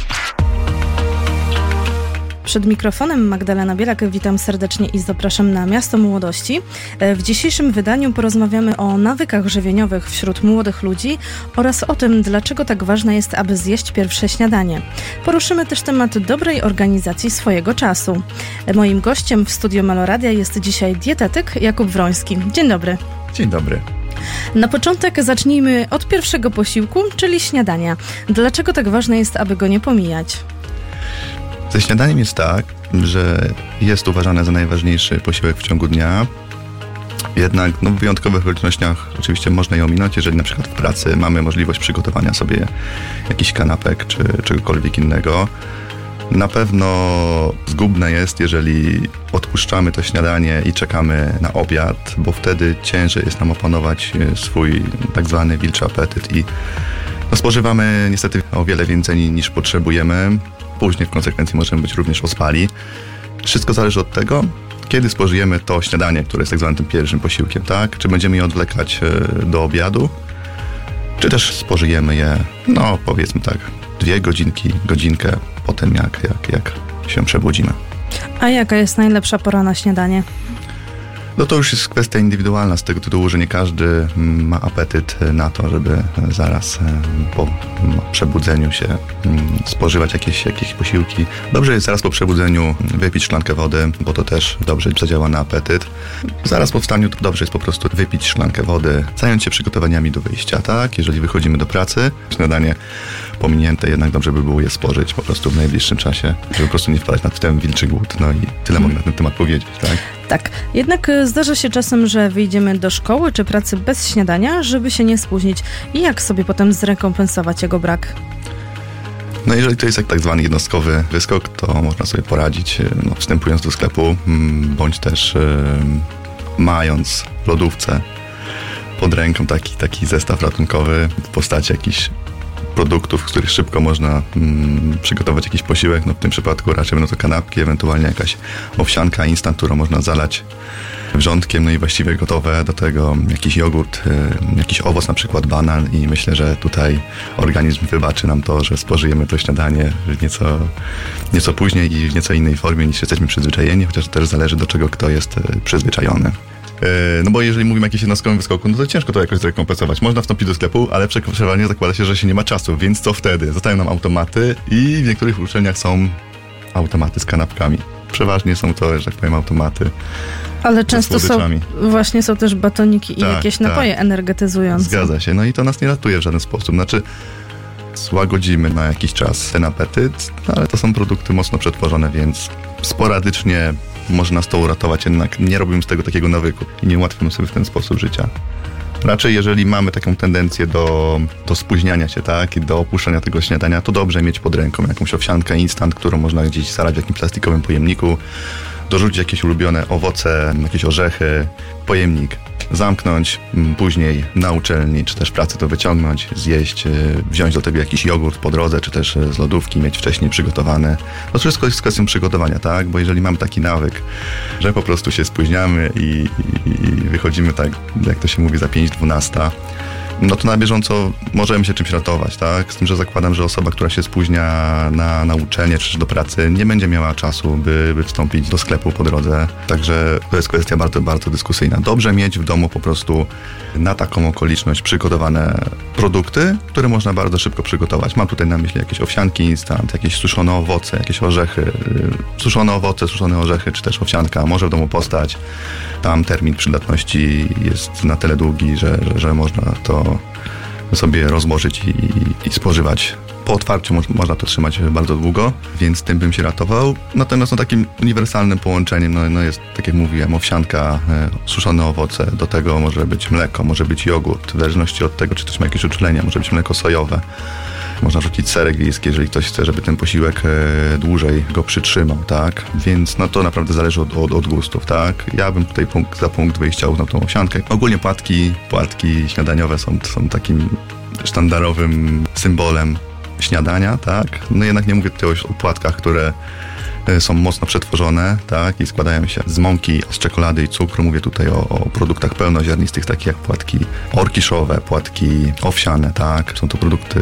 Przed mikrofonem Magdalena Bielak, witam serdecznie i zapraszam na Miasto Młodości. W dzisiejszym wydaniu porozmawiamy o nawykach żywieniowych wśród młodych ludzi oraz o tym, dlaczego tak ważne jest, aby zjeść pierwsze śniadanie. Poruszymy też temat dobrej organizacji swojego czasu. Moim gościem w studiu Meloradia jest dzisiaj dietetyk Jakub Wroński. Dzień dobry. Dzień dobry. Na początek zacznijmy od pierwszego posiłku, czyli śniadania. Dlaczego tak ważne jest, aby go nie pomijać? Ze śniadaniem jest tak, że jest uważane za najważniejszy posiłek w ciągu dnia. Jednak no, w wyjątkowych okolicznościach oczywiście można je ominąć, jeżeli na przykład w pracy mamy możliwość przygotowania sobie jakichś kanapek czy czegokolwiek innego. Na pewno zgubne jest, jeżeli odpuszczamy to śniadanie i czekamy na obiad, bo wtedy ciężej jest nam opanować swój tak zwany wilczy apetyt i no, spożywamy niestety o wiele więcej niż potrzebujemy. Później w konsekwencji możemy być również ospali. Wszystko zależy od tego, kiedy spożyjemy to śniadanie, które jest tak zwanym tym pierwszym posiłkiem, tak? Czy będziemy je odwlekać do obiadu, czy też spożyjemy je, no powiedzmy tak, dwie godzinki, godzinkę po tym, jak, jak, jak się przebudzimy. A jaka jest najlepsza pora na śniadanie? No to już jest kwestia indywidualna z tego tytułu, że nie każdy ma apetyt na to, żeby zaraz po przebudzeniu się spożywać jakieś, jakieś posiłki. Dobrze jest zaraz po przebudzeniu wypić szklankę wody, bo to też dobrze zadziała na apetyt. Zaraz po wstaniu to dobrze jest po prostu wypić szklankę wody, zająć się przygotowaniami do wyjścia, tak? Jeżeli wychodzimy do pracy, śniadanie pominięte, jednak dobrze by było je spożyć po prostu w najbliższym czasie, żeby po prostu nie wpadać na ten wilczy głód. No i tyle mogę na ten temat powiedzieć, tak? Tak, jednak zdarza się czasem, że wyjdziemy do szkoły czy pracy bez śniadania, żeby się nie spóźnić. I jak sobie potem zrekompensować jego brak? No jeżeli to jest jak tak zwany jednostkowy wyskok, to można sobie poradzić, no, wstępując do sklepu, bądź też y, mając w lodówce pod ręką taki, taki zestaw ratunkowy w postaci jakichś produktów, z których szybko można mm, przygotować jakiś posiłek. No w tym przypadku raczej będą to kanapki, ewentualnie jakaś owsianka instant, którą można zalać wrzątkiem, no i właściwie gotowe. Do tego jakiś jogurt, y, jakiś owoc, na przykład banan, i myślę, że tutaj organizm wybaczy nam to, że spożyjemy to śniadanie nieco, nieco później i w nieco innej formie niż jesteśmy przyzwyczajeni, chociaż też zależy, do czego kto jest y, przyzwyczajony. No bo jeżeli mówimy o jakimś jednostkowym wyskoku, no to ciężko to jakoś zrekompensować. Można wstąpić do sklepu, ale przeważnie zakłada się, że się nie ma czasu, więc co wtedy? Zostają nam automaty i w niektórych uczelniach są automaty z kanapkami. Przeważnie są to, że tak powiem, automaty. Ale często są, właśnie są też batoniki i tak, jakieś napoje tak. energetyzujące. Zgadza się, no i to nas nie ratuje w żaden sposób. Znaczy, złagodzimy na jakiś czas ten apetyt, no ale to są produkty mocno przetworzone, więc sporadycznie może nas to uratować, jednak nie robimy z tego takiego nawyku i nie ułatwiamy sobie w ten sposób życia. Raczej jeżeli mamy taką tendencję do, do spóźniania się, tak, i do opuszczania tego śniadania, to dobrze mieć pod ręką jakąś owsiankę instant, którą można gdzieś zalać w jakimś plastikowym pojemniku, dorzucić jakieś ulubione owoce, jakieś orzechy, pojemnik, zamknąć, później na uczelni, czy też w pracy to wyciągnąć, zjeść, wziąć do tego jakiś jogurt po drodze, czy też z lodówki, mieć wcześniej przygotowany. No wszystko jest kwestią przygotowania, tak? Bo jeżeli mamy taki nawyk, że po prostu się spóźniamy i, i, i wychodzimy tak, jak to się mówi, za pięć dwunasta, no to na bieżąco możemy się czymś ratować, tak? Z tym, że zakładam, że osoba, która się spóźnia na, na uczelnię czy do pracy, nie będzie miała czasu, by, by wstąpić do sklepu po drodze. Także to jest kwestia bardzo, bardzo dyskusyjna. Dobrze mieć w domu po prostu na taką okoliczność przygotowane produkty, które można bardzo szybko przygotować. Mam tutaj na myśli jakieś owsianki instant, jakieś suszone owoce, jakieś orzechy, suszone owoce, suszone orzechy, czy też owsianka może w domu postać. Tam termin przydatności jest na tyle długi, że, że, że można to sobie rozłożyć i, i spożywać. Po otwarciu mo- można to trzymać bardzo długo, więc tym bym się ratował. Natomiast no, takim uniwersalnym połączeniem no, no jest, tak jak mówiłem, owsianka, e, suszone owoce, do tego może być mleko, może być jogurt, w zależności od tego, czy też ma jakieś uczulenia, może być mleko sojowe. Można rzucić serek wiejski, jeżeli ktoś chce, żeby ten posiłek e, dłużej go przytrzymał, tak? Więc no to naprawdę zależy od, od, od gustów, tak? Ja bym tutaj punkt, za punkt wyjścia uznał tą owsiankę. Ogólnie płatki, płatki śniadaniowe są, są takim sztandarowym symbolem śniadania, tak? No jednak nie mówię tutaj o płatkach, które są mocno przetworzone, tak? I składają się z mąki, z czekolady i cukru. Mówię tutaj o, o produktach pełnoziarnistych, takich jak płatki orkiszowe, płatki owsiane, tak? Są to produkty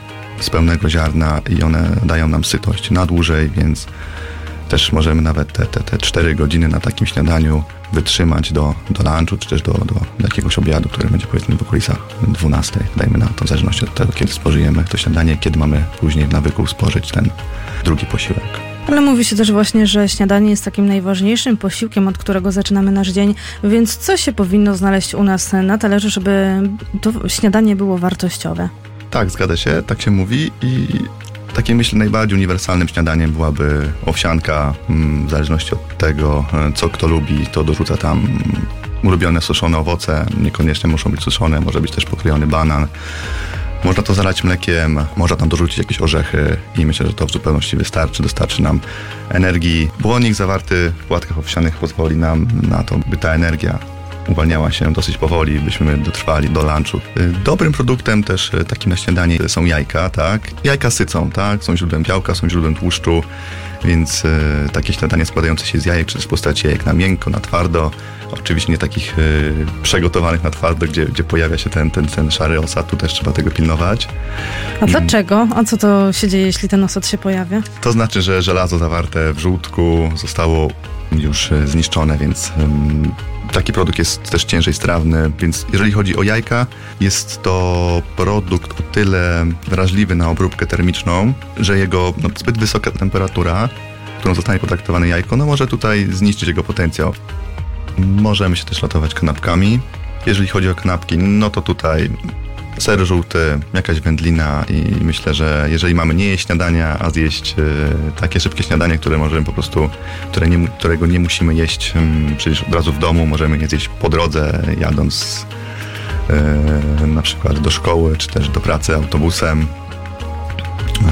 z pełnego ziarna i one dają nam sytość na dłużej, więc też możemy nawet te, te, te cztery godziny na takim śniadaniu wytrzymać do, do lunchu, czy też do, do, do jakiegoś obiadu, który będzie powiedzmy w okolicach dwunastej. Dajmy na to, w zależności od tego, kiedy spożyjemy to śniadanie, kiedy mamy później w nawyku spożyć ten drugi posiłek. Ale mówi się też właśnie, że śniadanie jest takim najważniejszym posiłkiem, od którego zaczynamy nasz dzień, więc co się powinno znaleźć u nas na talerzu, żeby to śniadanie było wartościowe? Tak, zgadza się, tak się mówi i takim, myślę, najbardziej uniwersalnym śniadaniem byłaby owsianka. W zależności od tego, co kto lubi, to dorzuca tam ulubione suszone owoce, niekoniecznie muszą być suszone, może być też pokrojony banan. Można to zalać mlekiem, można tam dorzucić jakieś orzechy i myślę, że to w zupełności wystarczy. Dostarczy nam energii. Błonnik zawarty w płatkach owsianych pozwoli nam na to, by ta energia uwalniała się dosyć powoli, byśmy dotrwali do lunchu. Dobrym produktem też takim na śniadanie są jajka, tak? Jajka sycą, tak? Są źródłem białka, są źródłem tłuszczu, więc y, takie śniadanie składające się z jajek, czy z postaci jajek na miękko, na twardo. Oczywiście nie takich y, przygotowanych na twardo, gdzie, gdzie pojawia się ten, ten, ten szary osad, tu też trzeba tego pilnować. A dlaczego? A co to się dzieje, jeśli ten osad się pojawia? To znaczy, że żelazo zawarte w żółtku zostało już y, zniszczone, więc... Y, Taki produkt jest też ciężej strawny, więc jeżeli chodzi o jajka, jest to produkt o tyle wrażliwy na obróbkę termiczną, że jego no, zbyt wysoka temperatura, którą zostanie potraktowane jajko, no może tutaj zniszczyć jego potencjał. Możemy się też ratować kanapkami. Jeżeli chodzi o kanapki, no to tutaj ser żółty, jakaś wędlina i myślę, że jeżeli mamy nie jeść śniadania, a zjeść y, takie szybkie śniadanie, które możemy po prostu, które nie, którego nie musimy jeść y, przecież od razu w domu, możemy je zjeść po drodze, jadąc y, na przykład do szkoły, czy też do pracy autobusem, y,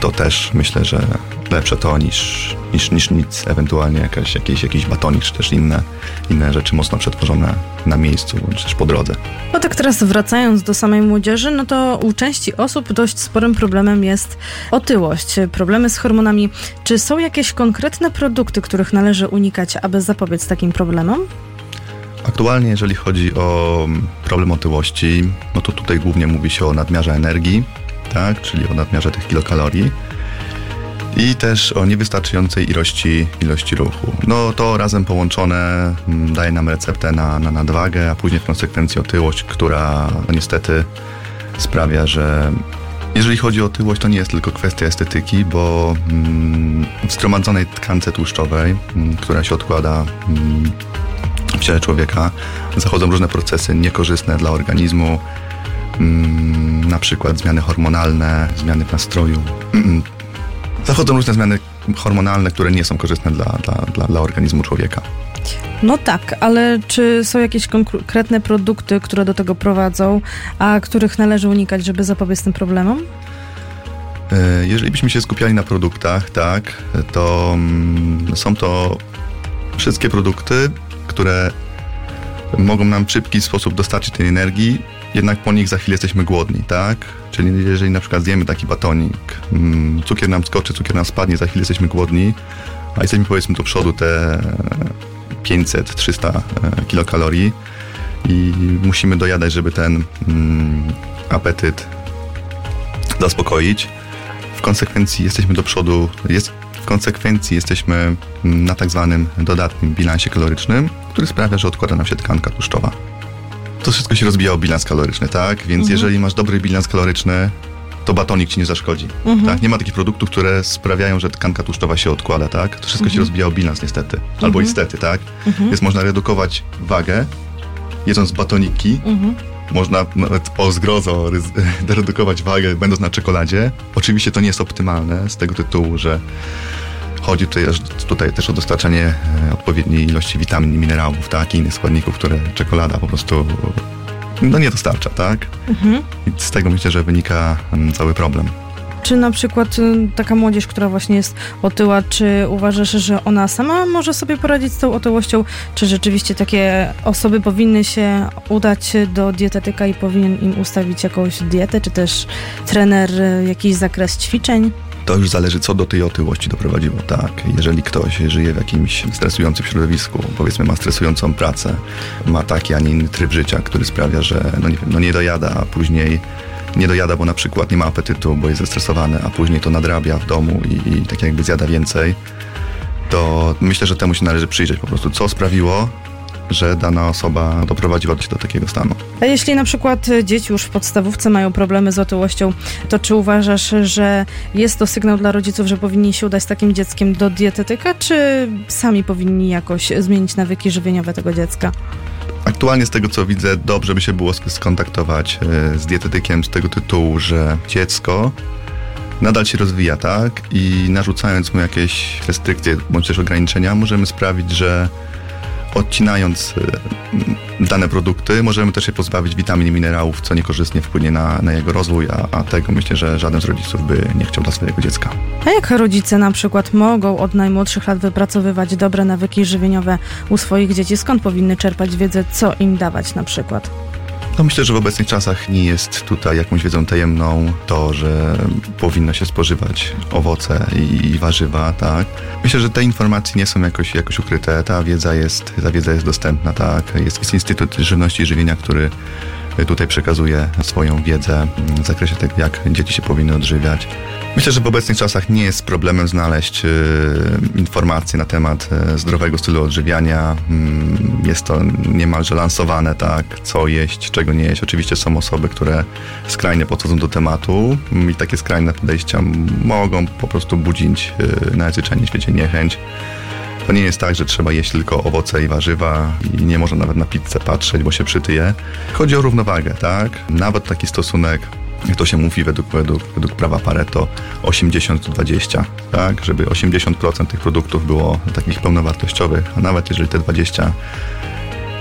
to też myślę, że lepsze to niż, niż, niż nic, ewentualnie jakaś, jakiś, jakiś batonik, czy też inne, inne rzeczy mocno przetworzone na miejscu, czy też po drodze. No tak teraz wracając do samej młodzieży, no to u części osób dość sporym problemem jest otyłość, problemy z hormonami. Czy są jakieś konkretne produkty, których należy unikać, aby zapobiec takim problemom? Aktualnie, jeżeli chodzi o problem otyłości, no to tutaj głównie mówi się o nadmiarze energii, tak, czyli o nadmiarze tych kilokalorii i też o niewystarczającej ilości, ilości ruchu. No to razem połączone daje nam receptę na, na nadwagę, a później w konsekwencji otyłość, która no niestety sprawia, że jeżeli chodzi o otyłość, to nie jest tylko kwestia estetyki, bo mm, w zgromadzonej tkance tłuszczowej, mm, która się odkłada mm, w ciele człowieka, zachodzą różne procesy niekorzystne dla organizmu, mm, na przykład zmiany hormonalne, zmiany w nastroju. Zachodzą różne zmiany hormonalne, które nie są korzystne dla, dla, dla, dla organizmu człowieka. No tak, ale czy są jakieś konkretne produkty, które do tego prowadzą, a których należy unikać, żeby zapobiec tym problemom? Jeżeli byśmy się skupiali na produktach, tak, to mm, są to wszystkie produkty, które mogą nam w szybki sposób dostarczyć tej energii, jednak po nich za chwilę jesteśmy głodni, tak? Czyli jeżeli na przykład zjemy taki batonik, cukier nam skoczy, cukier nam spadnie, za chwilę jesteśmy głodni, a jesteśmy powiedzmy do przodu te pięćset trzysta kilokalorii i musimy dojadać, żeby ten mm, apetyt zaspokoić. W konsekwencji jesteśmy do przodu, jest, w konsekwencji jesteśmy na tak zwanym dodatnim bilansie kalorycznym, który sprawia, że odkłada nam się tkanka tłuszczowa. To wszystko się rozbija o bilans kaloryczny, tak? Więc mhm. jeżeli masz dobry bilans kaloryczny, to batonik ci nie zaszkodzi. Mhm. Tak? Nie ma takich produktów, które sprawiają, że tkanka tłuszczowa się odkłada, tak? To wszystko mhm. się rozbija o bilans niestety. Albo mhm. niestety, tak? Mhm. Więc można redukować wagę, jedząc batoniki. Mhm. Można nawet o zgrozo redukować wagę, będąc na czekoladzie. Oczywiście to nie jest optymalne z tego tytułu, że chodzi tutaj, tutaj też o dostarczanie odpowiedniej ilości witamin i minerałów, tak? I innych składników, które czekolada po prostu no, nie dostarcza, tak? Mhm. I z tego myślę, że wynika cały problem. Czy na przykład taka młodzież, która właśnie jest otyła, czy uważasz, że ona sama może sobie poradzić z tą otyłością? Czy rzeczywiście takie osoby powinny się udać do dietetyka i powinien im ustawić jakąś dietę, czy też trener jakiś zakres ćwiczeń? To już zależy, co do tej otyłości doprowadziło, tak. Jeżeli ktoś żyje w jakimś stresującym środowisku, powiedzmy ma stresującą pracę, ma taki, a nie inny tryb życia, który sprawia, że no nie wiem, no nie dojada, a później nie dojada, bo na przykład nie ma apetytu, bo jest zestresowany, a później to nadrabia w domu i, i tak jakby zjada więcej, to myślę, że temu się należy przyjrzeć po prostu, co sprawiło, że dana osoba doprowadziła się do takiego stanu. A jeśli na przykład dzieci już w podstawówce mają problemy z otyłością, to czy uważasz, że jest to sygnał dla rodziców, że powinni się udać z takim dzieckiem do dietetyka, czy sami powinni jakoś zmienić nawyki żywieniowe tego dziecka? Aktualnie z tego, co widzę, dobrze by się było skontaktować z dietetykiem z tego tytułu, że dziecko nadal się rozwija, tak? I narzucając mu jakieś restrykcje bądź też ograniczenia, możemy sprawić, że odcinając dane produkty, możemy też się pozbawić witamin i minerałów, co niekorzystnie wpłynie na, na jego rozwój, a, a tego myślę, że żaden z rodziców by nie chciał dla swojego dziecka. A jak rodzice na przykład mogą od najmłodszych lat wypracowywać dobre nawyki żywieniowe u swoich dzieci? Skąd powinny czerpać wiedzę, co im dawać na przykład? No myślę, że w obecnych czasach nie jest tutaj jakąś wiedzą tajemną to, że powinno się spożywać owoce i, i warzywa, tak. Myślę, że te informacje nie są jakoś, jakoś ukryte, ta wiedza jest, ta wiedza jest dostępna, tak. Jest, jest Instytut Żywności i Żywienia, który tutaj przekazuje swoją wiedzę w zakresie tego, jak dzieci się powinny odżywiać. Myślę, że w obecnych czasach nie jest problemem znaleźć y, informacje na temat y, zdrowego stylu odżywiania. Y, jest to niemalże lansowane, tak, co jeść, czego nie jeść. Oczywiście są osoby, które skrajnie podchodzą do tematu y, i takie skrajne podejścia mogą po prostu budzić y, na zwyczajnie świecie niechęć. To nie jest tak, że trzeba jeść tylko owoce i warzywa i nie można nawet na pizzę patrzeć, bo się przytyje. Chodzi o równowagę, tak? Nawet taki stosunek, jak to się mówi według, według, według prawa Pareto, osiemdziesiąt dwadzieścia, tak? Żeby osiemdziesiąt procent tych produktów było takich pełnowartościowych, a nawet jeżeli te dwadzieścia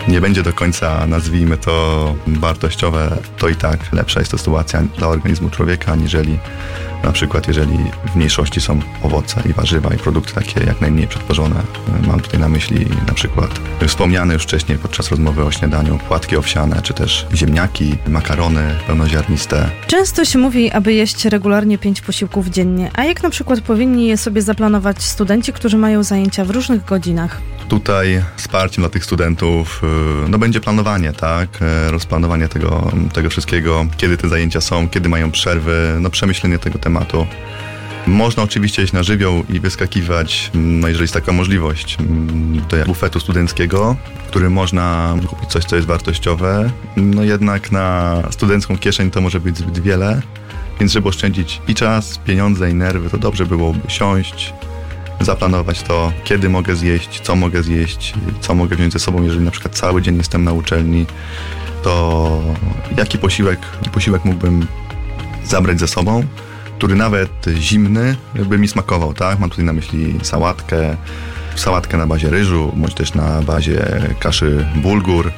nie będzie do końca, nazwijmy to, wartościowe, to i tak lepsza jest to sytuacja dla organizmu człowieka, aniżeli na przykład jeżeli w mniejszości są owoce i warzywa i produkty takie jak najmniej przetworzone. Mam tutaj na myśli na przykład wspomniane już wcześniej podczas rozmowy o śniadaniu płatki owsiane, czy też ziemniaki, makarony pełnoziarniste. Często się mówi, aby jeść regularnie pięć posiłków dziennie. A jak na przykład powinni je sobie zaplanować studenci, którzy mają zajęcia w różnych godzinach? Tutaj wsparciem dla tych studentów no będzie planowanie, tak? Rozplanowanie tego, tego wszystkiego, kiedy te zajęcia są, kiedy mają przerwy, no przemyślenie tego tematu. Można oczywiście iść na żywioł i wyskakiwać, no jeżeli jest taka możliwość, do bufetu studenckiego, w którym można kupić coś, co jest wartościowe. No jednak na studencką kieszeń to może być zbyt wiele, więc żeby oszczędzić i czas, pieniądze i nerwy, to dobrze byłoby siąść, zaplanować to, kiedy mogę zjeść, co mogę zjeść, co mogę wziąć ze sobą, jeżeli na przykład cały dzień jestem na uczelni, to jaki posiłek, posiłek mógłbym zabrać ze sobą, który nawet zimny by mi smakował, tak? Mam tutaj na myśli sałatkę, sałatkę na bazie ryżu, bądź też na bazie kaszy bulgur.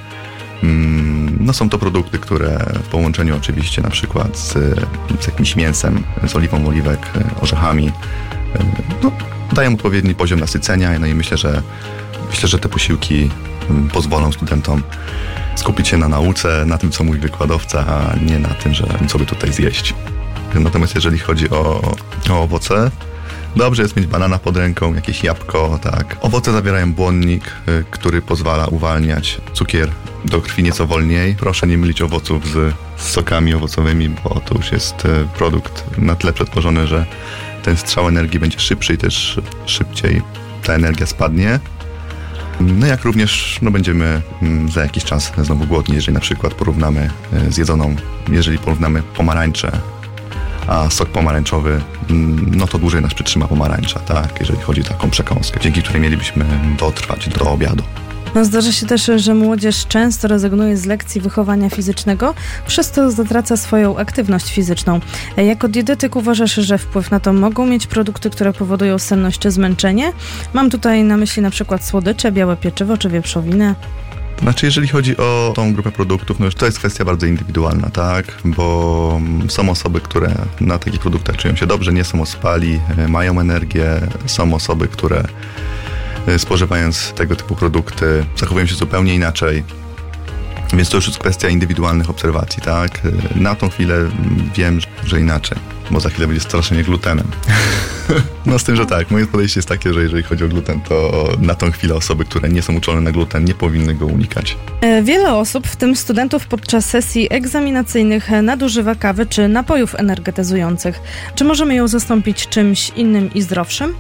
No są to produkty, które w połączeniu oczywiście na przykład z, z jakimś mięsem, z oliwą oliwek, orzechami, no, dają odpowiedni poziom nasycenia, no i myślę, że myślę, że te posiłki pozwolą studentom skupić się na nauce, na tym, co mówi wykładowca, a nie na tym, że co by tutaj zjeść. Natomiast jeżeli chodzi o, o owoce, dobrze jest mieć banana pod ręką, jakieś jabłko, tak. Owoce zawierają błonnik, który pozwala uwalniać cukier do krwi nieco wolniej. Proszę nie mylić owoców z, z sokami owocowymi, bo to już jest produkt na tyle przetworzony, że ten strzał energii będzie szybszy i też szybciej ta energia spadnie. No jak również no będziemy za jakiś czas znowu głodni, jeżeli na przykład porównamy zjedzoną, jeżeli porównamy pomarańcze, a sok pomarańczowy, no to dłużej nas przytrzyma pomarańcza, tak, jeżeli chodzi o taką przekąskę, dzięki której mielibyśmy dotrwać do obiadu. No zdarza się też, że młodzież często rezygnuje z lekcji wychowania fizycznego, przez to zatraca swoją aktywność fizyczną. Jako dietetyk uważasz, że wpływ na to mogą mieć produkty, które powodują senność czy zmęczenie? Mam tutaj na myśli na przykład słodycze, białe pieczywo czy wieprzowinę. Znaczy, jeżeli chodzi o tą grupę produktów, no już to jest kwestia bardzo indywidualna, tak? Bo są osoby, które na takich produktach czują się dobrze, nie są ospali, mają energię, są osoby, które spożywając tego typu produkty zachowują się zupełnie inaczej. Więc to już jest kwestia indywidualnych obserwacji, tak? Na tą chwilę wiem, że inaczej, bo za chwilę będzie straszenie glutenem. No z tym, że tak, moje podejście jest takie, że jeżeli chodzi o gluten, to na tą chwilę osoby, które nie są uczone na gluten, nie powinny go unikać. Wiele osób, w tym studentów, podczas sesji egzaminacyjnych nadużywa kawy czy napojów energetyzujących. Czy możemy ją zastąpić czymś innym i zdrowszym?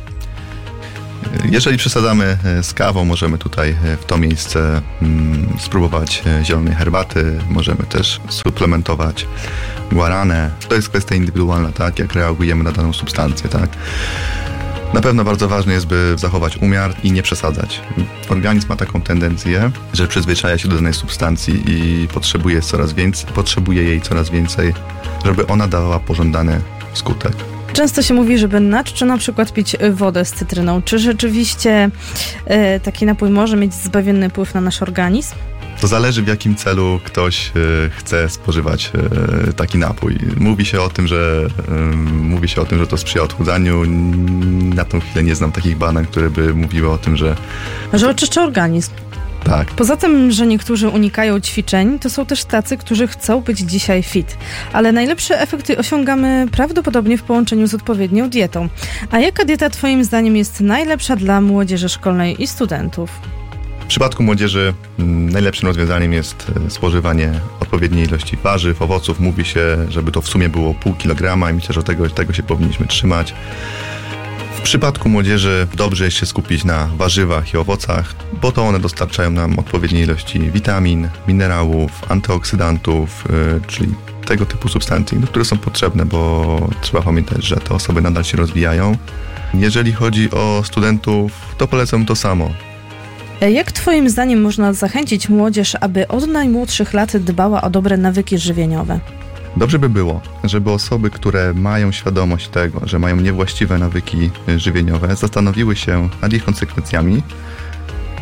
Jeżeli przesadzamy z kawą, możemy tutaj w to miejsce mm, spróbować zielonej herbaty, możemy też suplementować guaranę. To jest kwestia indywidualna, tak, jak reagujemy na daną substancję, tak. Na pewno bardzo ważne jest, by zachować umiar i nie przesadzać. Organizm ma taką tendencję, że przyzwyczaja się do danej substancji i potrzebuje, coraz więcej, potrzebuje jej coraz więcej, żeby ona dawała pożądany skutek. Często się mówi, żeby na czczo na przykład pić wodę z cytryną. Czy rzeczywiście e, taki napój może mieć zbawienny wpływ na nasz organizm? To zależy, w jakim celu ktoś e, chce spożywać e, taki napój. Mówi się o tym, że e, mówi się o tym, że to sprzyja odchudzaniu. Na tą chwilę nie znam takich badań, które by mówiły o tym, że... Że oczyszcza organizm. Tak. Poza tym, że niektórzy unikają ćwiczeń, to są też tacy, którzy chcą być dzisiaj fit. Ale najlepsze efekty osiągamy prawdopodobnie w połączeniu z odpowiednią dietą. A jaka dieta twoim zdaniem jest najlepsza dla młodzieży szkolnej i studentów? W przypadku młodzieży m, najlepszym rozwiązaniem jest spożywanie odpowiedniej ilości warzyw, owoców. Mówi się, żeby to w sumie było pół kilograma i myślę, że tego, tego się powinniśmy trzymać. W przypadku młodzieży dobrze jest się skupić na warzywach i owocach, bo to one dostarczają nam odpowiedniej ilości witamin, minerałów, antyoksydantów, yy, czyli tego typu substancji, które są potrzebne, bo trzeba pamiętać, że te osoby nadal się rozwijają. Jeżeli chodzi o studentów, to polecam to samo. Jak twoim zdaniem można zachęcić młodzież, aby od najmłodszych lat dbała o dobre nawyki żywieniowe? Dobrze by było, żeby osoby, które mają świadomość tego, że mają niewłaściwe nawyki żywieniowe, zastanowiły się nad ich konsekwencjami,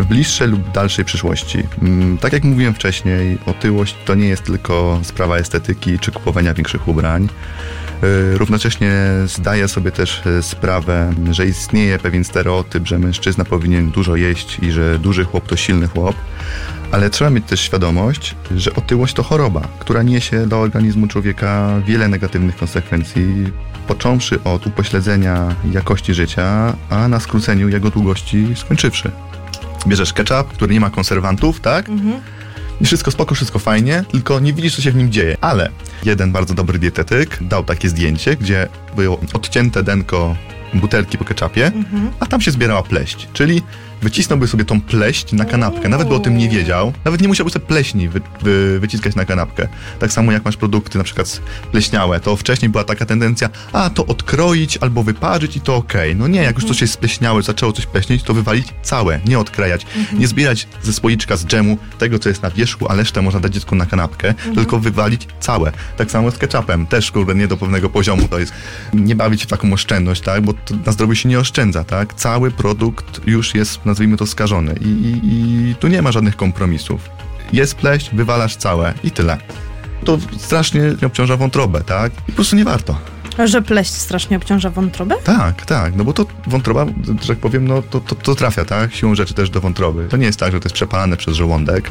w bliższej lub dalszej przyszłości. Tak jak mówiłem wcześniej, otyłość to nie jest tylko sprawa estetyki czy kupowania większych ubrań. Równocześnie zdaję sobie też sprawę, że istnieje pewien stereotyp, że mężczyzna powinien dużo jeść i że duży chłop to silny chłop, ale trzeba mieć też świadomość, że otyłość to choroba, która niesie do organizmu człowieka wiele negatywnych konsekwencji, począwszy od upośledzenia jakości życia, a na skróceniu jego długości skończywszy. Bierzesz ketchup, który nie ma konserwantów, tak? Mhm. I wszystko spoko, wszystko fajnie, tylko nie widzisz, co się w nim dzieje. Ale jeden bardzo dobry dietetyk dał takie zdjęcie, gdzie było odcięte denko butelki po ketchupie, mhm. a tam się zbierała pleść. Czyli wycisnąłby sobie tą pleść na kanapkę. Nawet by o tym nie wiedział. Nawet nie musiałby sobie pleśni wy, wy, wyciskać na kanapkę. Tak samo jak masz produkty na przykład pleśniałe, to wcześniej była taka tendencja, a to odkroić albo wyparzyć i to okej. Okay. No nie, jak już coś jest spleśniałe, zaczęło coś pleśnieć, to wywalić całe, nie odkrajać. Mhm. Nie zbierać ze słoiczka z dżemu tego, co jest na wierzchu, a resztę można dać dziecku na kanapkę, mhm. tylko wywalić całe. Tak samo z ketchupem. Też, kurde, nie do pewnego poziomu to jest. Nie bawić się w taką oszczędność, tak? Bo to na zdrowiu się nie oszczędza, tak? Cały produkt już jest, nazwijmy to, skażony I, i, i tu nie ma żadnych kompromisów. Jest pleść, wywalasz całe i tyle. To strasznie obciąża wątrobę, tak? I po prostu nie warto. Że pleść strasznie obciąża wątrobę? Tak, tak, no bo to wątroba, że tak powiem, no to, to, to trafia, tak? Siłą rzeczy też do wątroby. To nie jest tak, że to jest przepalane przez żołądek,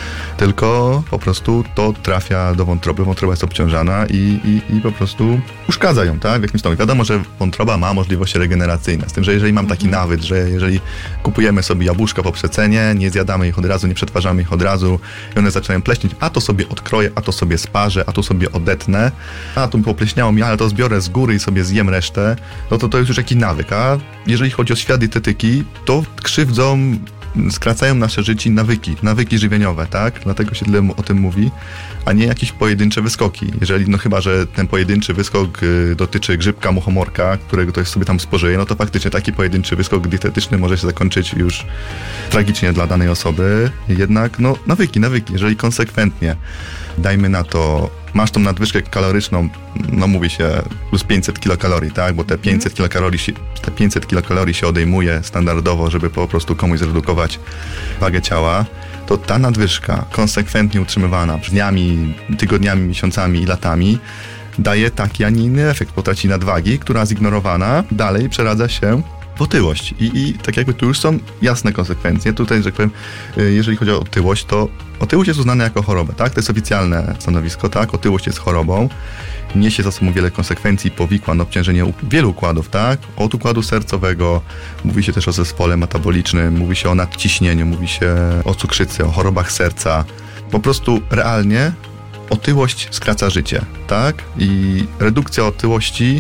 tylko po prostu to trafia do wątroby, wątroba jest obciążana i, i, i po prostu uszkadza ją, tak? W jakimś stopniu. Wiadomo, że wątroba ma możliwości regeneracyjne, z tym, że jeżeli mam taki nawyk, że jeżeli kupujemy sobie jabłuszka po przecenie, nie zjadamy ich od razu, nie przetwarzamy ich od razu i one zaczynają pleśnieć, a to sobie odkroję, a to sobie sparzę, a to sobie odetnę, a to mi popleśniało mi, ale to zbiorę z góry i sobie zjem resztę, no to to jest już jakiś nawyk, a jeżeli chodzi o świat dietetyki, to krzywdzą, skracają nasze życie nawyki, nawyki żywieniowe, tak? Dlatego się tyle o tym mówi, a nie jakieś pojedyncze wyskoki. Jeżeli, no chyba, że ten pojedynczy wyskok y, dotyczy grzybka, muchomorka, którego ktoś sobie tam spożyje, no to faktycznie taki pojedynczy wyskok dietetyczny może się zakończyć już tragicznie dla danej osoby. Jednak, no, nawyki, nawyki. Jeżeli konsekwentnie, dajmy na to, masz tą nadwyżkę kaloryczną, no mówi się plus pięćset kilokalorii, tak? Bo te pięćset kilokalorii się, te pięćset kilokalorii się odejmuje standardowo, żeby po prostu komuś zredukować wagę ciała, to ta nadwyżka konsekwentnie utrzymywana dniami, tygodniami, miesiącami i latami daje taki, a nie inny efekt potraci nadwagi, która zignorowana dalej przeradza się w otyłość. I, I tak jakby tu już są jasne konsekwencje. Tutaj, że tak powiem, jeżeli chodzi o otyłość, to otyłość jest uznana jako chorobę, tak? To jest oficjalne stanowisko, tak? Otyłość jest chorobą. Niesie za sobą wiele konsekwencji, powikłań, obciążenie wielu układów, tak? Od układu sercowego, mówi się też o zespole metabolicznym, mówi się o nadciśnieniu, mówi się o cukrzycy, o chorobach serca. Po prostu realnie otyłość skraca życie, tak? I redukcja otyłości,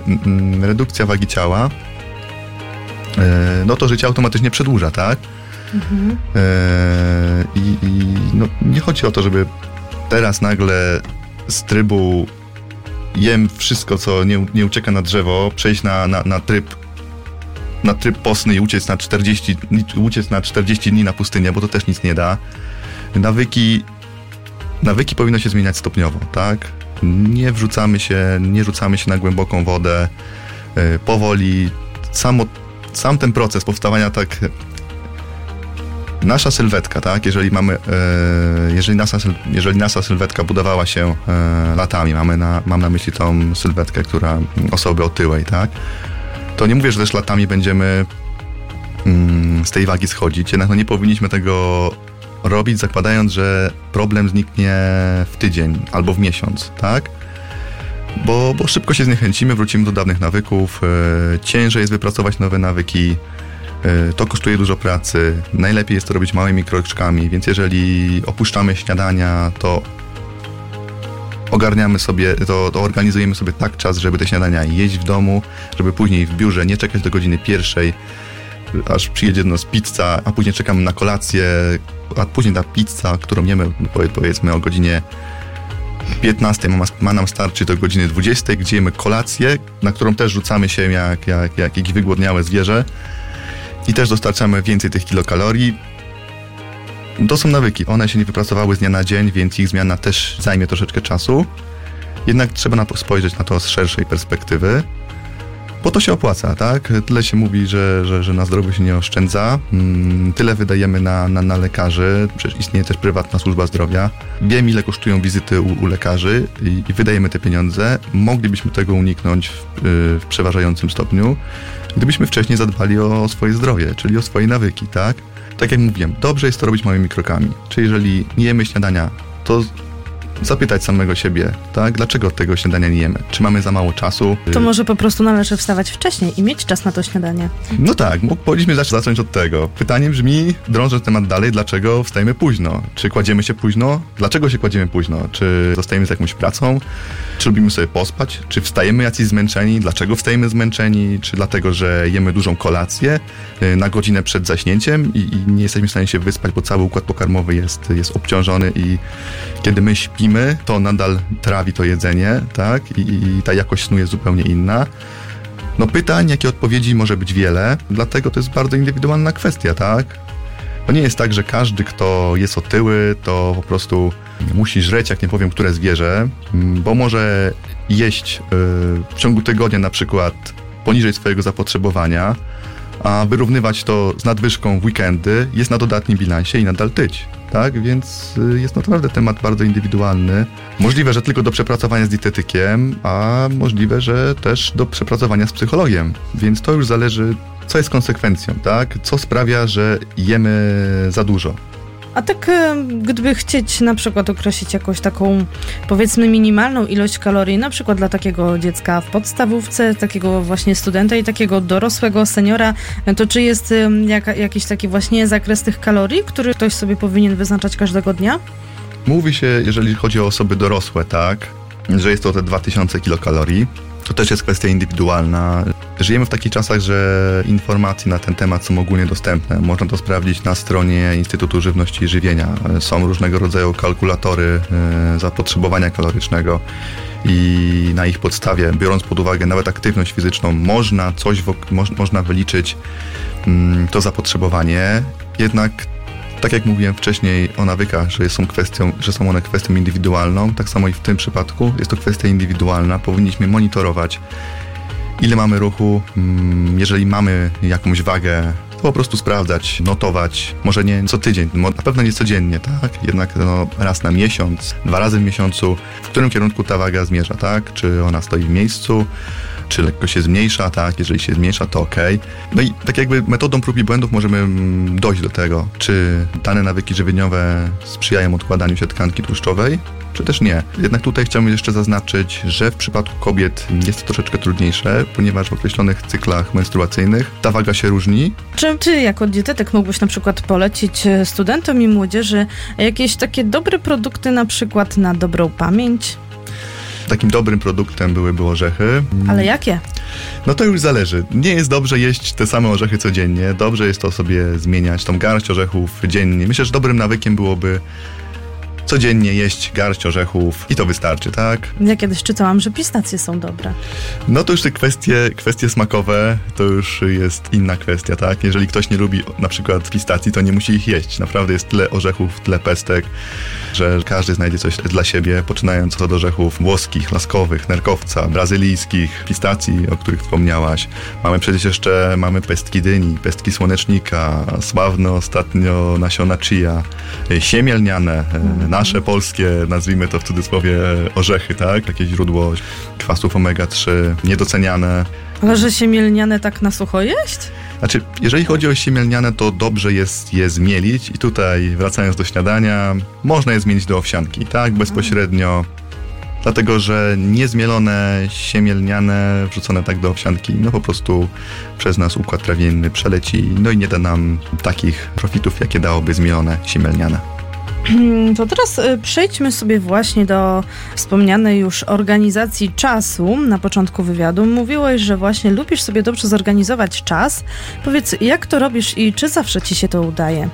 mm, redukcja wagi ciała, no to życie automatycznie przedłuża, tak? Mhm. E, i, i no, nie chodzi o to, żeby teraz nagle z trybu jem wszystko, co nie, nie ucieka na drzewo, przejść na, na, na tryb na tryb postny i uciec na czterdzieści, uciec na czterdzieści dni na pustynię, bo to też nic nie da. Nawyki nawyki powinno się zmieniać stopniowo, tak? Nie wrzucamy się, nie rzucamy się na głęboką wodę, e, powoli, samo Sam ten proces powstawania, tak, nasza sylwetka, tak, jeżeli mamy, e, jeżeli, nasza, jeżeli nasza sylwetka budowała się e, latami, mamy na, mam na myśli tą sylwetkę, która osoby otyłej, tak, to nie mówię, że też latami będziemy mm, z tej wagi schodzić, jednak no nie powinniśmy tego robić, zakładając, że problem zniknie w tydzień albo w miesiąc, tak. Bo, bo szybko się zniechęcimy, wrócimy do dawnych nawyków, e, ciężej jest wypracować nowe nawyki, e, to kosztuje dużo pracy, najlepiej jest to robić małymi kroczkami, więc jeżeli opuszczamy śniadania, to ogarniamy sobie, to, to organizujemy sobie tak czas, żeby te śniadania jeść w domu, żeby później w biurze nie czekać do godziny pierwszej, aż przyjedzie do nas pizza, a później czekamy na kolację, a później ta pizza, którą jemy, powiedzmy o godzinie piętnastej ma, ma nam starczyć do godziny dwudziestej, gdzie jemy kolację, na którą też rzucamy się jak, jak, jak jakieś wygłodniałe zwierzę i też dostarczamy więcej tych kilokalorii. To są nawyki, one się nie wypracowały z dnia na dzień, więc ich zmiana też zajmie troszeczkę czasu. Jednak trzeba na to spojrzeć na to z szerszej perspektywy. Bo to się opłaca, tak? Tyle się mówi, że, że, że na zdrowiu się nie oszczędza. Hmm, tyle wydajemy na, na, na lekarzy. Przecież istnieje też prywatna służba zdrowia. Wiem, ile kosztują wizyty u, u lekarzy i, i wydajemy te pieniądze. Moglibyśmy tego uniknąć w, w przeważającym stopniu, gdybyśmy wcześniej zadbali o, o swoje zdrowie, czyli o swoje nawyki, tak? Tak jak mówiłem, dobrze jest to robić małymi krokami. Czyli jeżeli nie jemy śniadania, to zapytać samego siebie, tak? Dlaczego tego śniadania nie jemy? Czy mamy za mało czasu? To może po prostu należy wstawać wcześniej i mieć czas na to śniadanie. No tak, powinniśmy zacząć od tego. Pytanie brzmi, drążąc temat dalej, dlaczego wstajemy późno? Czy kładziemy się późno? Dlaczego się kładziemy późno? Czy zostajemy z jakąś pracą? Czy lubimy sobie pospać? Czy wstajemy jacyś zmęczeni? Dlaczego wstajemy zmęczeni? Czy dlatego, że jemy dużą kolację na godzinę przed zaśnięciem i, i nie jesteśmy w stanie się wyspać, bo cały układ pokarmowy jest, jest obciążony i kiedy my śpimy, to nadal trawi to jedzenie, tak? I, i ta jakość snu jest zupełnie inna. No pytań, jakie odpowiedzi może być wiele, dlatego to jest bardzo indywidualna kwestia, tak? To nie jest tak, że każdy, kto jest otyły, to po prostu musi żreć, jak nie powiem, które zwierzę, bo może jeść w ciągu tygodnia na przykład poniżej swojego zapotrzebowania, a wyrównywać to z nadwyżką w weekendy, jest na dodatnim bilansie i nadal tyć. Tak, więc jest naprawdę temat bardzo indywidualny. Możliwe, że tylko do przepracowania z dietetykiem, a możliwe, że też do przepracowania z psychologiem. Więc to już zależy, co jest konsekwencją, tak? Co sprawia, że jemy za dużo. A tak gdyby chcieć na przykład określić jakąś taką, powiedzmy, minimalną ilość kalorii, na przykład dla takiego dziecka w podstawówce, takiego właśnie studenta i takiego dorosłego seniora, to czy jest jak, jakiś taki właśnie zakres tych kalorii, który ktoś sobie powinien wyznaczać każdego dnia? Mówi się, jeżeli chodzi o osoby dorosłe, tak, że jest to te dwa tysiące kilokalorii. To też jest kwestia indywidualna. Żyjemy w takich czasach, że informacje na ten temat są ogólnie dostępne. Można to sprawdzić na stronie Instytutu Żywności i Żywienia. Są różnego rodzaju kalkulatory zapotrzebowania kalorycznego i na ich podstawie, biorąc pod uwagę nawet aktywność fizyczną, można coś, można wyliczyć to zapotrzebowanie. Jednak tak jak mówiłem wcześniej o nawykach, że są, kwestią, że są one kwestią indywidualną, tak samo i w tym przypadku jest to kwestia indywidualna. Powinniśmy monitorować, ile mamy ruchu. Jeżeli mamy jakąś wagę, to po prostu sprawdzać, notować. Może nie co tydzień, na pewno nie codziennie, tak? Jednak no, raz na miesiąc, dwa razy w miesiącu, w którym kierunku ta waga zmierza, tak? Czy ona stoi w miejscu, czy lekko się zmniejsza, tak? Jeżeli się zmniejsza, to okej. Okay. No i tak jakby metodą prób i błędów możemy dojść do tego, czy dane nawyki żywieniowe sprzyjają odkładaniu się tkanki tłuszczowej, czy też nie. Jednak tutaj chciałbym jeszcze zaznaczyć, że w przypadku kobiet jest to troszeczkę trudniejsze, ponieważ w określonych cyklach menstruacyjnych ta waga się różni. Czy ty jako dietetyk mógłbyś na przykład polecić studentom i młodzieży jakieś takie dobre produkty, na przykład na dobrą pamięć? Takim dobrym produktem byłyby orzechy. Ale jakie? No to już zależy. Nie jest dobrze jeść te same orzechy codziennie. Dobrze jest to sobie zmieniać, tą garść orzechów dziennie. Myślę, że dobrym nawykiem byłoby codziennie jeść garść orzechów i to wystarczy, tak? Ja kiedyś czytałam, że pistacje są dobre. No to już te kwestie, kwestie smakowe, to już jest inna kwestia, tak? Jeżeli ktoś nie lubi na przykład pistacji, to nie musi ich jeść. Naprawdę jest tyle orzechów, tyle pestek, że każdy znajdzie coś dla siebie, poczynając od orzechów włoskich, laskowych, nerkowca, brazylijskich, pistacji, o których wspomniałaś. Mamy przecież jeszcze, mamy pestki dyni, pestki słonecznika, sławne ostatnio nasiona chia, siemię lniane, nasze polskie, nazwijmy to w cudzysłowie, orzechy, tak? Takie źródło kwasów omega trzy, niedoceniane. Ale że siemię lniane tak na sucho jeść? Znaczy, jeżeli chodzi o siemię lniane, to dobrze jest je zmielić i tutaj, wracając do śniadania, można je zmienić do owsianki, tak? Bezpośrednio. Dlatego, że niezmielone, siemię lniane, wrzucone tak do owsianki, no po prostu przez nas układ trawienny przeleci, no i nie da nam takich profitów, jakie dałoby zmielone siemię lniane. To teraz przejdźmy sobie właśnie do wspomnianej już organizacji czasu na początku wywiadu. Mówiłeś, że właśnie lubisz sobie dobrze zorganizować czas. Powiedz, jak to robisz i czy zawsze ci się to udaje?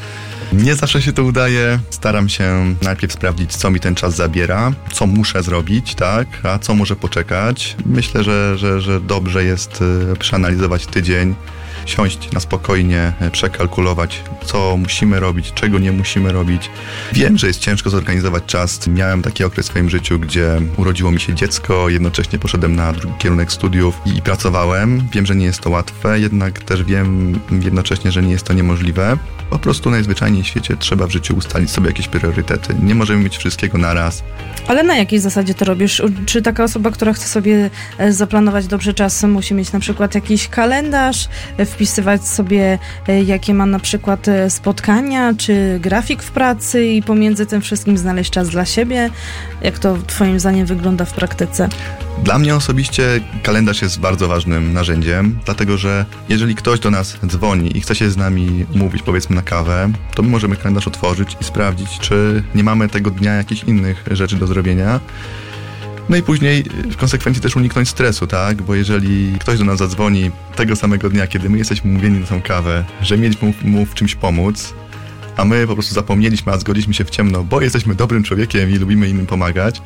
Nie zawsze się to udaje. Staram się najpierw sprawdzić, co mi ten czas zabiera, co muszę zrobić, tak, a co może poczekać. Myślę, że, że, że dobrze jest przeanalizować tydzień siąść na spokojnie, przekalkulować, co musimy robić, czego nie musimy robić. Wiem, że jest ciężko zorganizować czas. Miałem taki okres w swoim życiu, gdzie urodziło mi się dziecko, jednocześnie poszedłem na drugi kierunek studiów i pracowałem. Wiem, że nie jest to łatwe, jednak też wiem jednocześnie, że nie jest to niemożliwe. Po prostu najzwyczajniej w świecie trzeba w życiu ustalić sobie jakieś priorytety. Nie możemy mieć wszystkiego naraz. Ale na jakiej zasadzie to robisz? Czy taka osoba, która chce sobie zaplanować dobrze czas, musi mieć na przykład jakiś kalendarz, wpisywać sobie, jakie ma na przykład spotkania, czy grafik w pracy i pomiędzy tym wszystkim znaleźć czas dla siebie? Jak to twoim zdaniem wygląda w praktyce? Dla mnie osobiście kalendarz jest bardzo ważnym narzędziem, dlatego że jeżeli ktoś do nas dzwoni i chce się z nami umówić, powiedzmy na kawę, to my możemy kalendarz otworzyć i sprawdzić, czy nie mamy tego dnia jakichś innych rzeczy do zrobienia. No i później w konsekwencji też uniknąć stresu, tak? Bo jeżeli ktoś do nas zadzwoni tego samego dnia, kiedy my jesteśmy umówieni na tą kawę, że mieliśmy mu w czymś pomóc, a my po prostu zapomnieliśmy, a zgodziliśmy się w ciemno, bo jesteśmy dobrym człowiekiem i lubimy innym pomagać,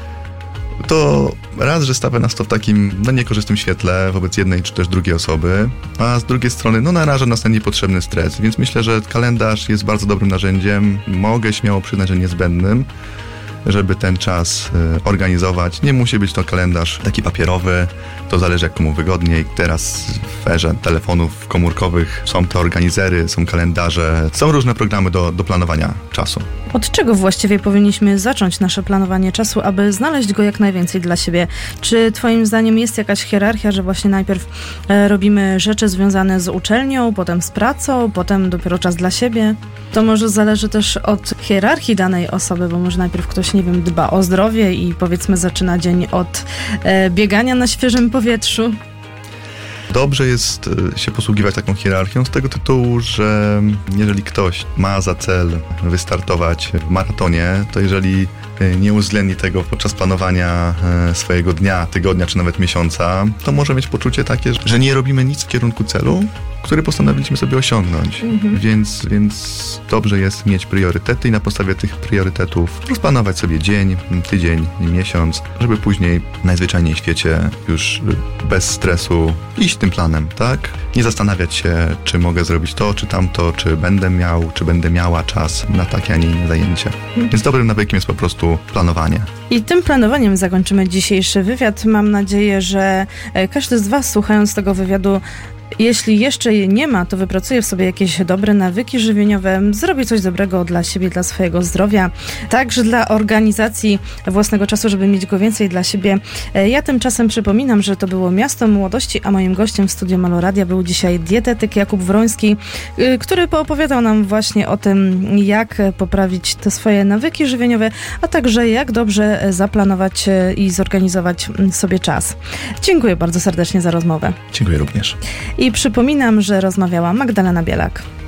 to raz, że stawia nas to w takim no, niekorzystnym świetle wobec jednej czy też drugiej osoby, a z drugiej strony no, naraża nas na niepotrzebny stres. Więc myślę, że kalendarz jest bardzo dobrym narzędziem. Mogę śmiało przyznać, że niezbędnym, żeby ten czas y, organizować. Nie musi być to kalendarz taki papierowy, to zależy jak komu wygodniej. Teraz w erze telefonów komórkowych są te organizery, są kalendarze, są różne programy do, do planowania czasu. Od czego właściwie powinniśmy zacząć nasze planowanie czasu, aby znaleźć go jak najwięcej dla siebie? Czy twoim zdaniem jest jakaś hierarchia, że właśnie najpierw e, robimy rzeczy związane z uczelnią, potem z pracą, potem dopiero czas dla siebie? To może zależy też od hierarchii danej osoby, bo może najpierw ktoś, nie wiem, dba o zdrowie i powiedzmy zaczyna dzień od e, biegania na świeżym powietrzu. Dobrze jest się posługiwać taką hierarchią z tego tytułu, że jeżeli ktoś ma za cel wystartować w maratonie, to jeżeli nie uwzględni tego podczas planowania swojego dnia, tygodnia czy nawet miesiąca, to może mieć poczucie takie, że nie robimy nic w kierunku celu, który postanowiliśmy sobie osiągnąć. Mhm. Więc, więc dobrze jest mieć priorytety i na podstawie tych priorytetów rozplanować sobie dzień, tydzień, miesiąc, żeby później najzwyczajniej w świecie już bez stresu iść tym planem, tak? Nie zastanawiać się, czy mogę zrobić to, czy tamto, czy będę miał, czy będę miała czas na takie, a nie inne zajęcie. Mhm. Więc dobrym nawykiem jest po prostu planowanie. I tym planowaniem zakończymy dzisiejszy wywiad. Mam nadzieję, że każdy z was, słuchając tego wywiadu, jeśli jeszcze jej nie ma, to wypracuje w sobie jakieś dobre nawyki żywieniowe, zrobi coś dobrego dla siebie, dla swojego zdrowia, także dla organizacji własnego czasu, żeby mieć go więcej dla siebie. Ja tymczasem przypominam, że to było Miasto Młodości, a moim gościem w studiu Meloradia był dzisiaj dietetyk Jakub Wroński, który poopowiadał nam właśnie o tym, jak poprawić te swoje nawyki żywieniowe, a także jak dobrze zaplanować i zorganizować sobie czas. Dziękuję bardzo serdecznie za rozmowę. Dziękuję również. I przypominam, że rozmawiała Magdalena Bielak.